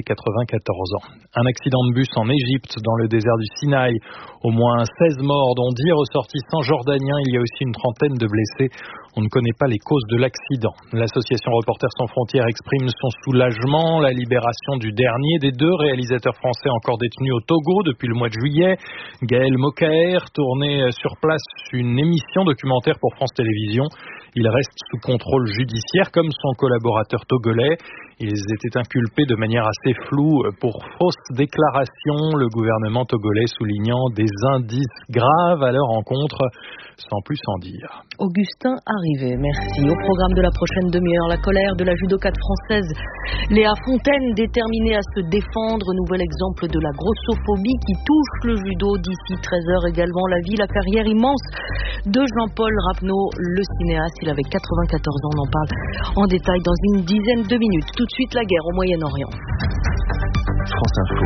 94 ans. Un accident de bus en Égypte, dans le désert du Sinaï, au moins 16 morts, dont 10 ressortissants jordaniens. Il y a aussi une trentaine de blessés. On ne connaît pas les causes de l'accident. L'association Reporters sans frontières exprime son soulagement. La libération du dernier des 2 réalisateurs français encore détenus au Togo depuis le mois de juillet. Gaël Mokaer tournait sur place une émission documentaire pour France Télévisions. Il reste sous contrôle judiciaire comme son collaborateur togolais. Ils étaient inculpés de manière assez floue pour fausse déclaration, le gouvernement togolais soulignant des indices graves à leur encontre, sans plus en dire. Augustin Arrivé, merci. Au programme de la prochaine demi-heure, la colère de la judokate française Léa Fontaine, déterminée à se défendre. Nouvel exemple de la grossophobie qui touche le judo. D'ici 13h également, la vie, la carrière immense de Jean-Paul Rapneau, le cinéaste. Il avait 94 ans, on en parle en détail dans une dizaine de minutes. Tout de suite, la guerre au Moyen-Orient. France Info,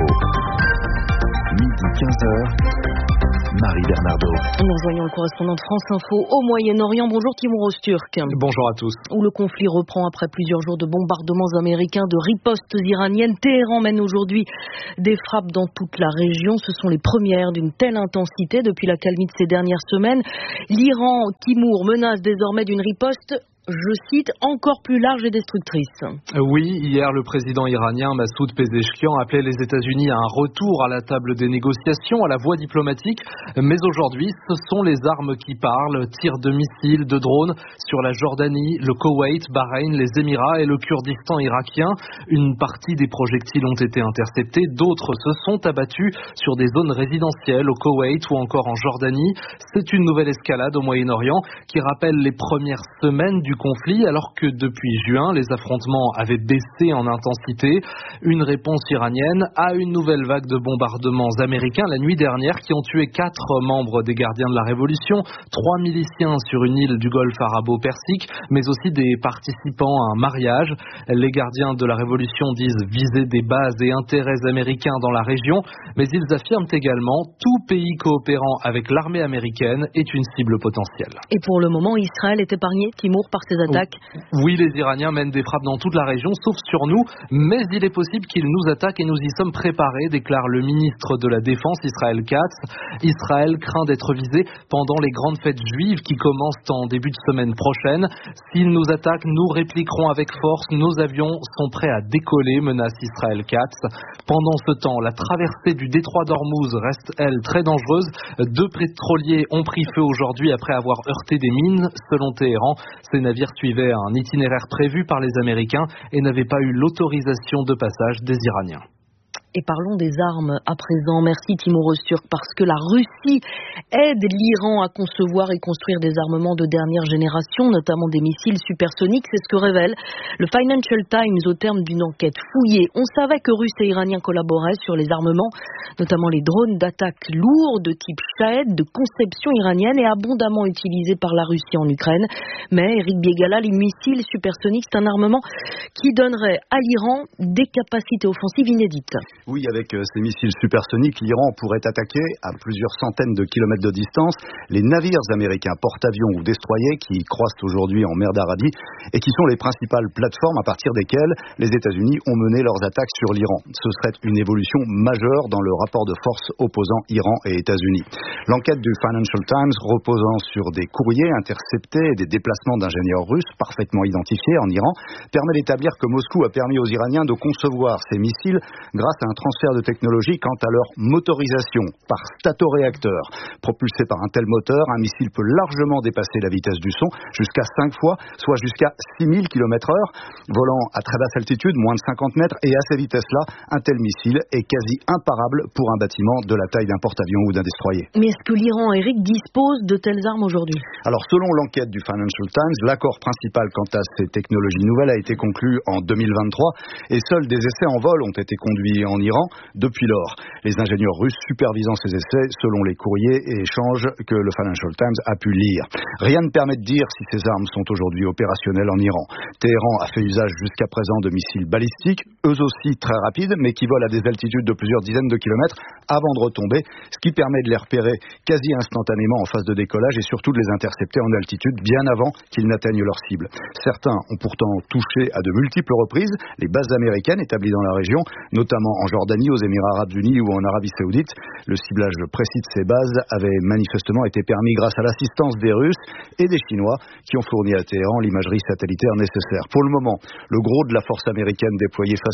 midi 15h. Marie Bernardo. Nous rejoignons le correspondant de France Info au Moyen-Orient. Bonjour Timur Öztürk. Bonjour à tous. Où le conflit reprend après plusieurs jours de bombardements américains, de ripostes iraniennes. Téhéran mène aujourd'hui des frappes dans toute la région. Ce sont les premières d'une telle intensité depuis l'accalmie de ces dernières semaines. L'Iran, Timur, menace désormais d'une riposte, je cite, encore plus large et destructrice. Oui, hier, le président iranien Massoud Pezeshkian appelait les États-Unis à un retour à la table des négociations, à la voie diplomatique. Mais aujourd'hui, ce sont les armes qui parlent. Tirs de missiles, de drones sur la Jordanie, le Koweït, Bahreïn, les Émirats et le Kurdistan irakien. Une partie des projectiles ont été interceptés, d'autres se sont abattus sur des zones résidentielles au Koweït ou encore en Jordanie. C'est une nouvelle escalade au Moyen-Orient qui rappelle les premières semaines du conflit, alors que depuis juin, les affrontements avaient baissé en intensité. Une réponse iranienne à une nouvelle vague de bombardements américains la nuit dernière qui ont tué 4 membres des gardiens de la Révolution, 3 miliciens sur une île du Golfe arabo-persique, mais aussi des participants à un mariage. Les gardiens de la Révolution disent viser des bases et intérêts américains dans la région, mais ils affirment également tout pays coopérant avec l'armée américaine est une cible potentielle. Et pour le moment, Israël est épargné, Timur, par ces attaques? Oui, les Iraniens mènent des frappes dans toute la région, sauf sur nous, mais il est possible qu'ils nous attaquent et nous y sommes préparés, déclare le ministre de la Défense, Israël Katz. Israël craint d'être visé pendant les grandes fêtes juives qui commencent en début de semaine prochaine. S'ils nous attaquent, nous répliquerons avec force. Nos avions sont prêts à décoller, menace Israël Katz. Pendant ce temps, la traversée du détroit d'Ormuz reste, elle, très dangereuse. 2 pétroliers ont pris feu aujourd'hui après avoir heurté des mines, selon Téhéran. Ces navires suivaient un itinéraire prévu par les Américains et n'avaient pas eu l'autorisation de passage des Iraniens. Et parlons des armes à présent. Merci Timur Öztürk, parce que la Russie aide l'Iran à concevoir et construire des armements de dernière génération, notamment des missiles supersoniques. C'est ce que révèle le Financial Times au terme d'une enquête fouillée. On savait que Russes et Iraniens collaboraient sur les armements, notamment les drones d'attaque lourds de type Shahed, de conception iranienne et abondamment utilisés par la Russie en Ukraine. Mais Eric Biegala, les missiles supersoniques, c'est un armement qui donnerait à l'Iran des capacités offensives inédites. Oui, avec ces missiles supersoniques, l'Iran pourrait attaquer à plusieurs centaines de kilomètres de distance les navires américains porte-avions ou destroyers qui croisent aujourd'hui en mer d'Arabie et qui sont les principales plateformes à partir desquelles les États-Unis ont mené leurs attaques sur l'Iran. Ce serait une évolution majeure dans le rapport de force opposant Iran et États-Unis. L'enquête du Financial Times, reposant sur des courriers interceptés et des déplacements d'ingénieurs russes parfaitement identifiés en Iran, permet d'établir que Moscou a permis aux Iraniens de concevoir ces missiles grâce à un transfert de technologie quant à leur motorisation par statoréacteur. Propulsé par un tel moteur, un missile peut largement dépasser la vitesse du son, jusqu'à 5 fois, soit jusqu'à 6000 km/h. Volant à très basse altitude, moins de 50 mètres, et à ces vitesses-là, un tel missile est quasi imparable pour un bâtiment de la taille d'un porte-avions ou d'un destroyer. Mais est-ce que l'Iran, Eric, dispose de telles armes aujourd'hui? Alors, selon l'enquête du Financial Times, l'accord principal quant à ces technologies nouvelles a été conclu en 2023 et seuls des essais en vol ont été conduits en Iran depuis lors. Les ingénieurs russes supervisant ces essais selon les courriers et échanges que le Financial Times a pu lire. Rien ne permet de dire si ces armes sont aujourd'hui opérationnelles en Iran. Téhéran a fait usage jusqu'à présent de missiles balistiques, eux aussi très rapides, mais qui volent à des altitudes de plusieurs dizaines de kilomètres avant de retomber, ce qui permet de les repérer quasi instantanément en phase de décollage et surtout de les intercepter en altitude bien avant qu'ils n'atteignent leur cible. Certains ont pourtant touché à de multiples reprises les bases américaines établies dans la région, notamment en Jordanie, aux Émirats arabes unis ou en Arabie saoudite. Le ciblage précis de ces bases avait manifestement été permis grâce à l'assistance des Russes et des Chinois qui ont fourni à Téhéran l'imagerie satellitaire nécessaire. Pour le moment, le gros de la force américaine déployée face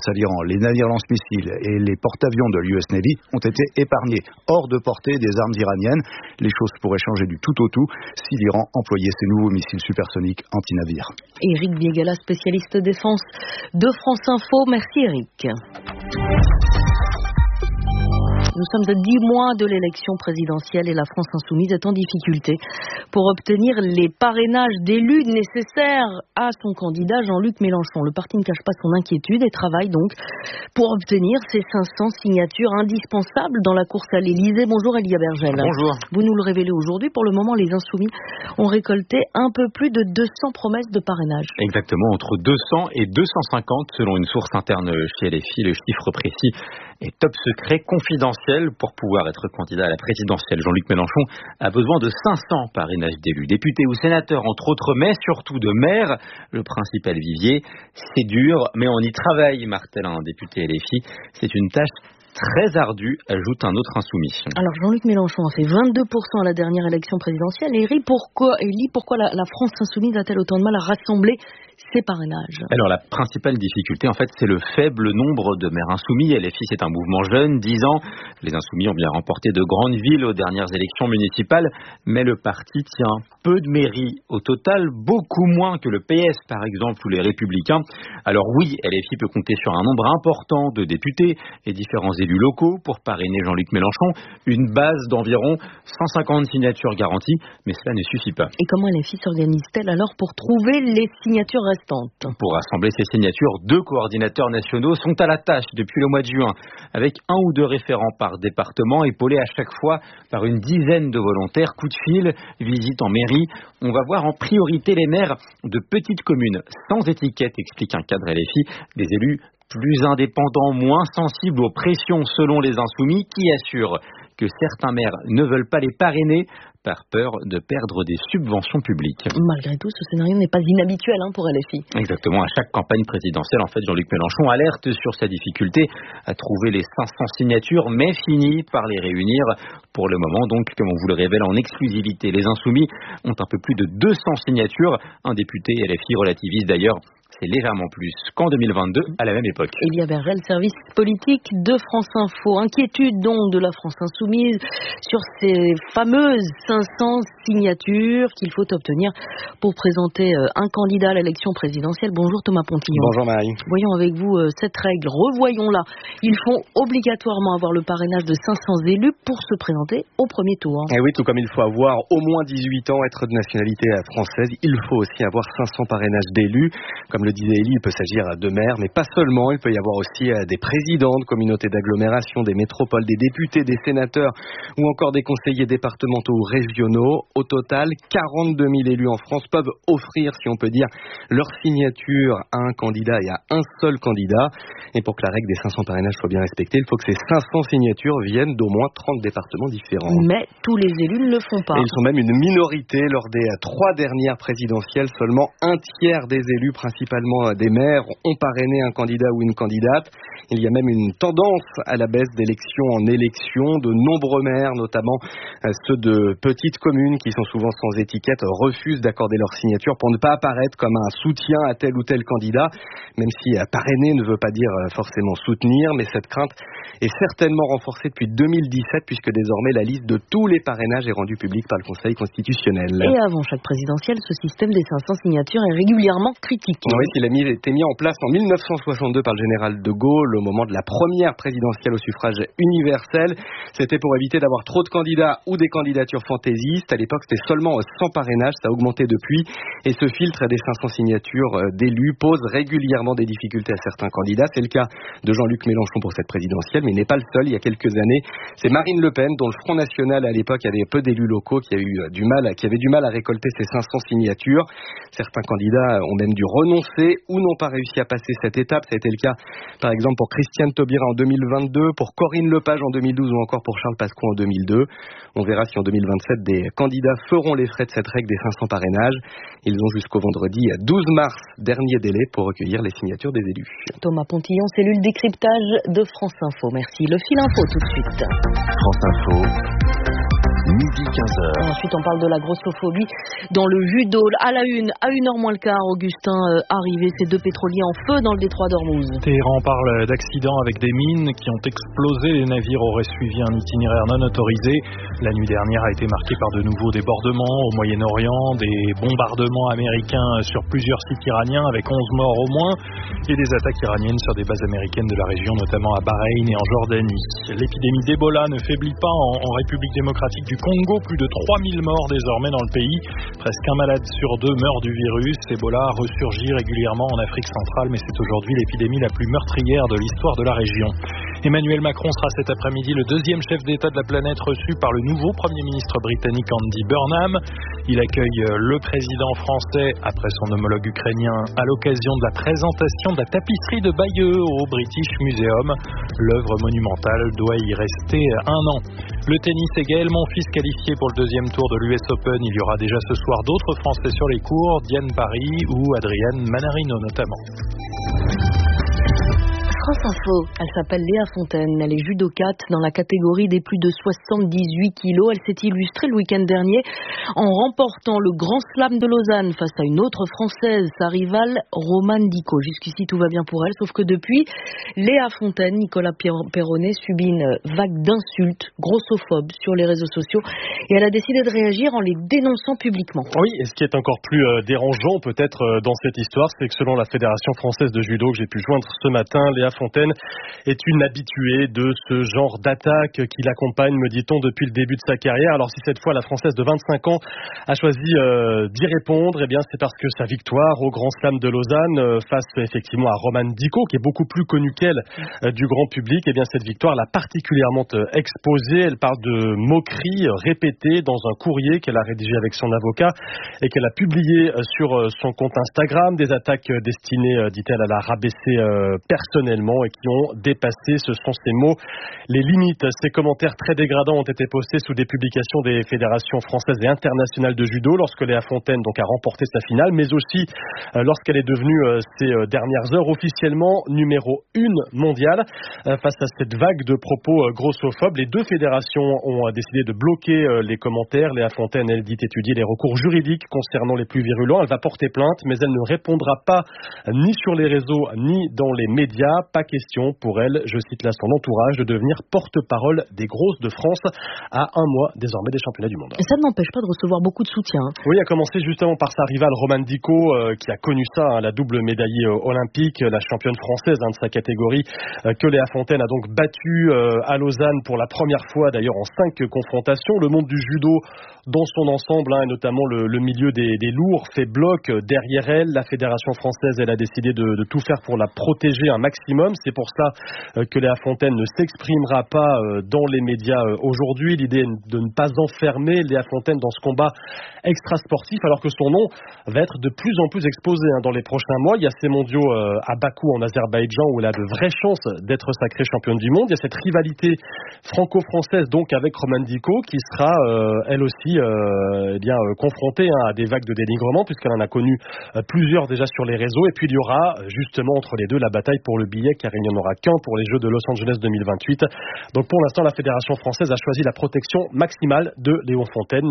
l'Iran, les navires lance-missiles et les porte-avions de l'US Navy ont été épargnés, hors de portée des armes iraniennes. Les choses pourraient changer du tout au tout si l'Iran employait ses nouveaux missiles supersoniques anti-navires. Éric Biegala, spécialiste défense de France Info. Merci Éric. Nous sommes à 10 mois de l'élection présidentielle et la France insoumise est en difficulté pour obtenir les parrainages d'élus nécessaires à son candidat Jean-Luc Mélenchon. Le parti ne cache pas son inquiétude et travaille donc pour obtenir ces 500 signatures indispensables dans la course à l'Élysée. Bonjour Elia Bergel. Bonjour. Vous nous le révélez aujourd'hui. Pour le moment, les insoumis ont récolté un peu plus de 200 promesses de parrainage. Exactement, entre 200 et 250 selon une source interne chez LFI. Le chiffre précis est top secret, confidentiel. Pour pouvoir être candidat à la présidentielle, Jean-Luc Mélenchon a besoin de 500 parrainages d'élus, députés ou sénateurs entre autres, mais surtout de maires, le principal vivier. C'est dur, mais on y travaille, martèle un député LFI. C'est une tâche très ardue, ajoute un autre insoumis. Alors Jean-Luc Mélenchon a fait 22% à la dernière élection présidentielle. Et pourquoi la France insoumise a-t-elle autant de mal à rassembler ces parrainages? Alors la principale difficulté en fait c'est le faible nombre de maires insoumis. LFI c'est un mouvement jeune, 10 ans. Les insoumis ont bien remporté de grandes villes aux dernières élections municipales, mais le parti tient peu de mairies au total, beaucoup moins que le PS par exemple ou les Républicains. Alors oui, LFI peut compter sur un nombre important de députés et différents élus locaux pour parrainer Jean-Luc Mélenchon, une base d'environ 150 signatures garanties, mais cela ne suffit pas. Et comment LFI s'organise-t-elle alors pour trouver les signatures restantes? Pour rassembler ces signatures, 2 coordinateurs nationaux sont à la tâche depuis le mois de juin, avec 1 ou 2 référents par département, épaulés à chaque fois par une dizaine de volontaires. Coup de fil, visite en mairie. On va voir en priorité les maires de petites communes, sans étiquette, explique un cadre LFI, des élus plus indépendants, moins sensibles aux pressions selon les insoumis, qui assurent que certains maires ne veulent pas les parrainer par peur de perdre des subventions publiques. Malgré tout, ce scénario n'est pas inhabituel pour LFI. Exactement. À chaque campagne présidentielle, en fait, Jean-Luc Mélenchon alerte sur sa difficulté à trouver les 500 signatures, mais finit par les réunir. Pour le moment, donc, comme on vous le révèle en exclusivité, les Insoumis ont un peu plus de 200 signatures. Un député LFI relativise d'ailleurs. C'est légèrement plus qu'en 2022, à la même époque. Elia Bergel, service politique de France Info. Inquiétude donc de la France insoumise sur ces fameuses 500 signatures qu'il faut obtenir pour présenter un candidat à l'élection présidentielle. Bonjour Thomas Pontillon. Bonjour Marie. Voyons avec vous cette règle. Revoyons-la. Il faut obligatoirement avoir le parrainage de 500 élus pour se présenter au premier tour. Et oui, tout comme il faut avoir au moins 18 ans, être de nationalité française, il faut aussi avoir 500 parrainages d'élus. Comme le disait Élie, il peut s'agir de maires, mais pas seulement. Il peut y avoir aussi des présidents de communautés d'agglomération, des métropoles, des députés, des sénateurs ou encore des conseillers départementaux ou régionaux. Au total, 42 000 élus en France peuvent offrir, si on peut dire, leur signature à un candidat et à un seul candidat. Et pour que la règle des 500 parrainages soit bien respectée, il faut que ces 500 signatures viennent d'au moins 30 départements différents. Mais tous les élus ne le font pas. Et ils sont même une minorité. Lors des 3 dernières présidentielles, seulement un tiers des élus, principalement des maires, ont parrainé un candidat ou une candidate. Il y a même une tendance à la baisse d'élection en élection. De nombreux maires, notamment ceux de petites communes qui sont souvent sans étiquette, refusent d'accorder leur signature pour ne pas apparaître comme un soutien à tel ou tel candidat, même si parrainer ne veut pas dire forcément soutenir, mais cette crainte est certainement renforcée depuis 2017 puisque désormais la liste de tous les parrainages est rendue publique par le Conseil constitutionnel. Et avant chaque présidentielle, ce système des 500 signatures est régulièrement critiqué. Oui, il a été mis en place en 1962 par le général de Gaulle au moment de la première présidentielle au suffrage universel. C'était pour éviter d'avoir trop de candidats ou des candidatures fantaisistes. À l'époque, c'était seulement 100 parrainages, ça a augmenté depuis. Et ce filtre des 500 signatures d'élus pose régulièrement des difficultés à certains candidats. C'est le cas de Jean-Luc Mélenchon pour cette présidentielle, mais il n'est pas le seul. Il y a quelques années, c'est Marine Le Pen, dont le Front National à l'époque avait peu d'élus locaux, qui avait du mal à récolter ces 500 signatures. Certains candidats ont même dû renoncer ou n'ont pas réussi à passer cette étape. Ça a été le cas, par exemple, pour Christiane Taubira en 2022, pour Corinne Lepage en 2012 ou encore pour Charles Pasqua en 2002. On verra si en 2027 des candidats feront les frais de cette règle des 500 parrainages. Ils ont jusqu'au vendredi 12 mars, dernier délai pour recueillir les signatures des élus. Thomas Pontillon, cellule décryptage de France Info. Merci. Le fil info tout de suite. France Info. midi 15h. Et ensuite, on parle de la grossophobie dans le judo. À la une, à 1h moins le quart, Augustin, arrivé, ces 2 pétroliers en feu dans le détroit d'Ormuz. Téhéran parle d'accidents avec des mines qui ont explosé. Les navires auraient suivi un itinéraire non autorisé. La nuit dernière a été marquée par de nouveaux débordements au Moyen-Orient, des bombardements américains sur plusieurs sites iraniens avec 11 morts au moins et des attaques iraniennes sur des bases américaines de la région, notamment à Bahreïn et en Jordanie. L'épidémie d'Ebola ne faiblit pas en République démocratique du Congo. Plus de 3000 morts désormais dans le pays. Presque un malade sur 2 meurt du virus. Ebola ressurgit régulièrement en Afrique centrale, mais c'est aujourd'hui l'épidémie la plus meurtrière de l'histoire de la région. Emmanuel Macron sera cet après-midi le 2e chef d'État de la planète reçu par le nouveau Premier ministre britannique Andy Burnham. Il accueille le président français après son homologue ukrainien à l'occasion de la présentation de la tapisserie de Bayeux au British Museum. L'œuvre monumentale doit y rester 1 an. Le tennis est Gaël Monfils qualifié pour le 2e tour de l'US Open. Il y aura déjà ce soir d'autres Français sur les cours, Diane Paris ou Adrienne Manarino notamment. France Info. Elle s'appelle Léa Fontaine. Elle est judokate dans la catégorie des plus de 78 kilos. Elle s'est illustrée le week-end dernier en remportant le Grand Slam de Lausanne face à une autre Française, sa rivale Romane Dico. Jusqu'ici, tout va bien pour elle, sauf que depuis, Léa Fontaine, Nicolas Perronnet, subit une vague d'insultes grossophobes sur les réseaux sociaux et elle a décidé de réagir en les dénonçant publiquement. Oui, et ce qui est encore plus dérangeant peut-être dans cette histoire, c'est que selon la Fédération française de judo que j'ai pu joindre ce matin, Léa Fontaine est une habituée de ce genre d'attaque qui l'accompagne, me dit-on, depuis le début de sa carrière. Alors si cette fois la Française de 25 ans a choisi d'y répondre, eh bien c'est parce que sa victoire au Grand Slam de Lausanne face effectivement à Romane Dico, qui est beaucoup plus connue qu'elle du grand public, eh bien cette victoire l'a particulièrement exposée. Elle parle de moqueries répétées dans un courrier qu'elle a rédigé avec son avocat et qu'elle a publié sur son compte Instagram. Des attaques destinées, dit-elle, à la rabaisser personnellement et qui ont dépassé, ce sont ces mots, les limites. Ces commentaires très dégradants ont été postés sous des publications des fédérations françaises et internationales de judo lorsque Léa Fontaine donc a remporté sa finale, mais aussi lorsqu'elle est devenue ces dernières heures officiellement numéro 1 mondiale. Face à cette vague de propos grossophobes, les 2 fédérations ont décidé de bloquer les commentaires. Léa Fontaine, elle dit étudier les recours juridiques concernant les plus virulents. Elle va porter plainte, mais elle ne répondra pas ni sur les réseaux ni dans les médias. Pas question pour elle, je cite là son entourage, de devenir porte-parole des grosses de France à 1 mois désormais des championnats du monde. Et ça ne m'empêche pas de recevoir beaucoup de soutien. Oui, à commencer justement par sa rivale Romane Dico, qui a connu ça, la double médaillée olympique, la championne française de sa catégorie, que Léa Fontaine a donc battue à Lausanne pour la première fois d'ailleurs en 5 confrontations. Le monde du judo dans son ensemble, et notamment le milieu des lourds, fait bloc derrière elle. La fédération française, elle a décidé de tout faire pour la protéger un maximum. C'est pour ça que Léa Fontaine ne s'exprimera pas dans les médias aujourd'hui. L'idée est de ne pas enfermer Léa Fontaine dans ce combat extra-sportif, alors que son nom va être de plus en plus exposé dans les prochains mois. Il y a ces mondiaux à Bakou en Azerbaïdjan où elle a de vraies chances d'être sacrée championne du monde. Il y a cette rivalité franco-française donc avec Romane Dico qui sera elle aussi confrontée à des vagues de dénigrement puisqu'elle en a connu plusieurs déjà sur les réseaux. Et puis il y aura justement entre les deux la bataille pour le billet, car il n'y en aura qu'un pour les Jeux de Los Angeles 2028. Donc pour l'instant, la Fédération française a choisi la protection maximale de Léa Fontaine,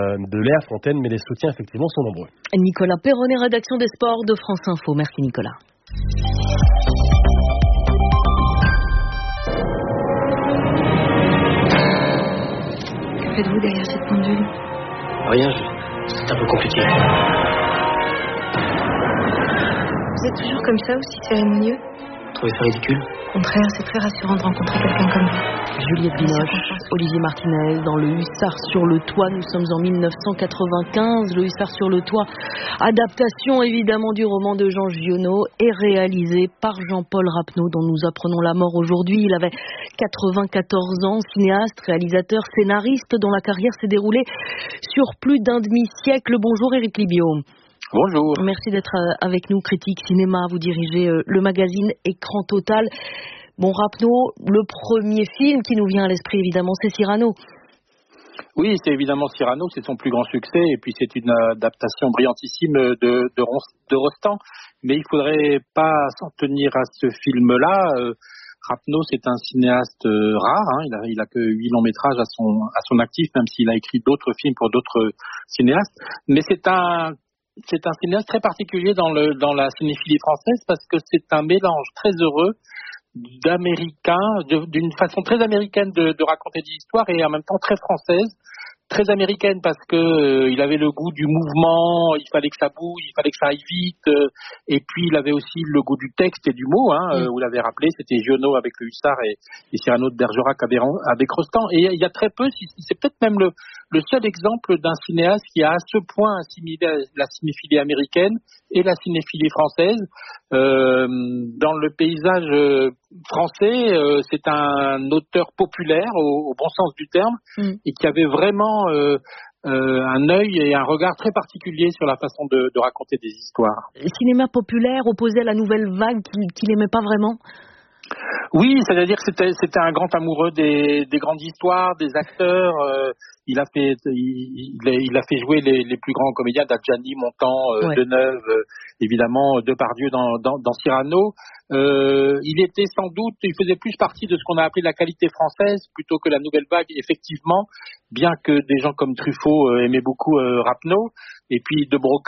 mais les soutiens effectivement sont nombreux. Nicolas Perronnet, rédaction des sports de France Info. Merci Nicolas. Que faites-vous derrière cette pendule? Rien, c'est un peu compliqué. Vous êtes toujours comme ça, aussi cérémonieux? Vous trouvez ça ridicule? Au contraire, c'est très rassurant de rencontrer quelqu'un comme vous. Juliette Binoche, Olivier Martinez, dans Le Hussard sur le toit. Nous sommes en 1995. Le Hussard sur le toit, adaptation évidemment du roman de Jean Giono, est réalisé par Jean-Paul Rapneau, dont nous apprenons la mort aujourd'hui. Il avait 94 ans, cinéaste, réalisateur, scénariste, dont la carrière s'est déroulée sur plus d'un demi-siècle. Bonjour Éric Libio. Bonjour. Merci d'être avec nous, critique cinéma. Vous dirigez le magazine Écran Total. Bon, Rapneau, le premier film qui nous vient à l'esprit, évidemment, c'est Cyrano. Oui, c'est évidemment Cyrano, c'est son plus grand succès, et puis c'est une adaptation brillantissime de Rostand. Mais il faudrait pas s'en tenir à ce film-là. Rapneau, c'est un cinéaste rare. Il a que 8 longs métrages à son actif, même s'il a écrit d'autres films pour d'autres cinéastes. Mais c'est un cinéaste très particulier dans la cinéphilie française parce que c'est un mélange très heureux d'une façon très américaine de raconter des histoires et en même temps très française. Très américaine parce que il avait le goût du mouvement, il fallait que ça bouge, il fallait que ça aille vite, et puis il avait aussi le goût du texte et du mot. Vous l'avez rappelé, c'était Giono avec le Hussard et Cyrano de Bergerac avec Rostand. Et il y a très peu, c'est peut-être même le seul exemple d'un cinéaste qui a à ce point assimilé la cinéphilie américaine et la cinéphilie française. Dans le paysage français, c'est un auteur populaire au bon sens du terme et qui avait vraiment un œil et un regard très particulier sur la façon de raconter des histoires. Cinéma populaire opposé à la nouvelle vague qu'il n'aimait pas vraiment. Oui, c'est-à-dire que c'était un grand amoureux des grandes histoires, des acteurs. Il a fait jouer les plus grands comédiens, Adjani, Montand, Deneuve, évidemment Depardieu dans Cyrano. Il faisait plus partie de ce qu'on a appelé la qualité française plutôt que la nouvelle vague, effectivement, bien que des gens comme Truffaut aimaient beaucoup Rapneau, et puis De Broca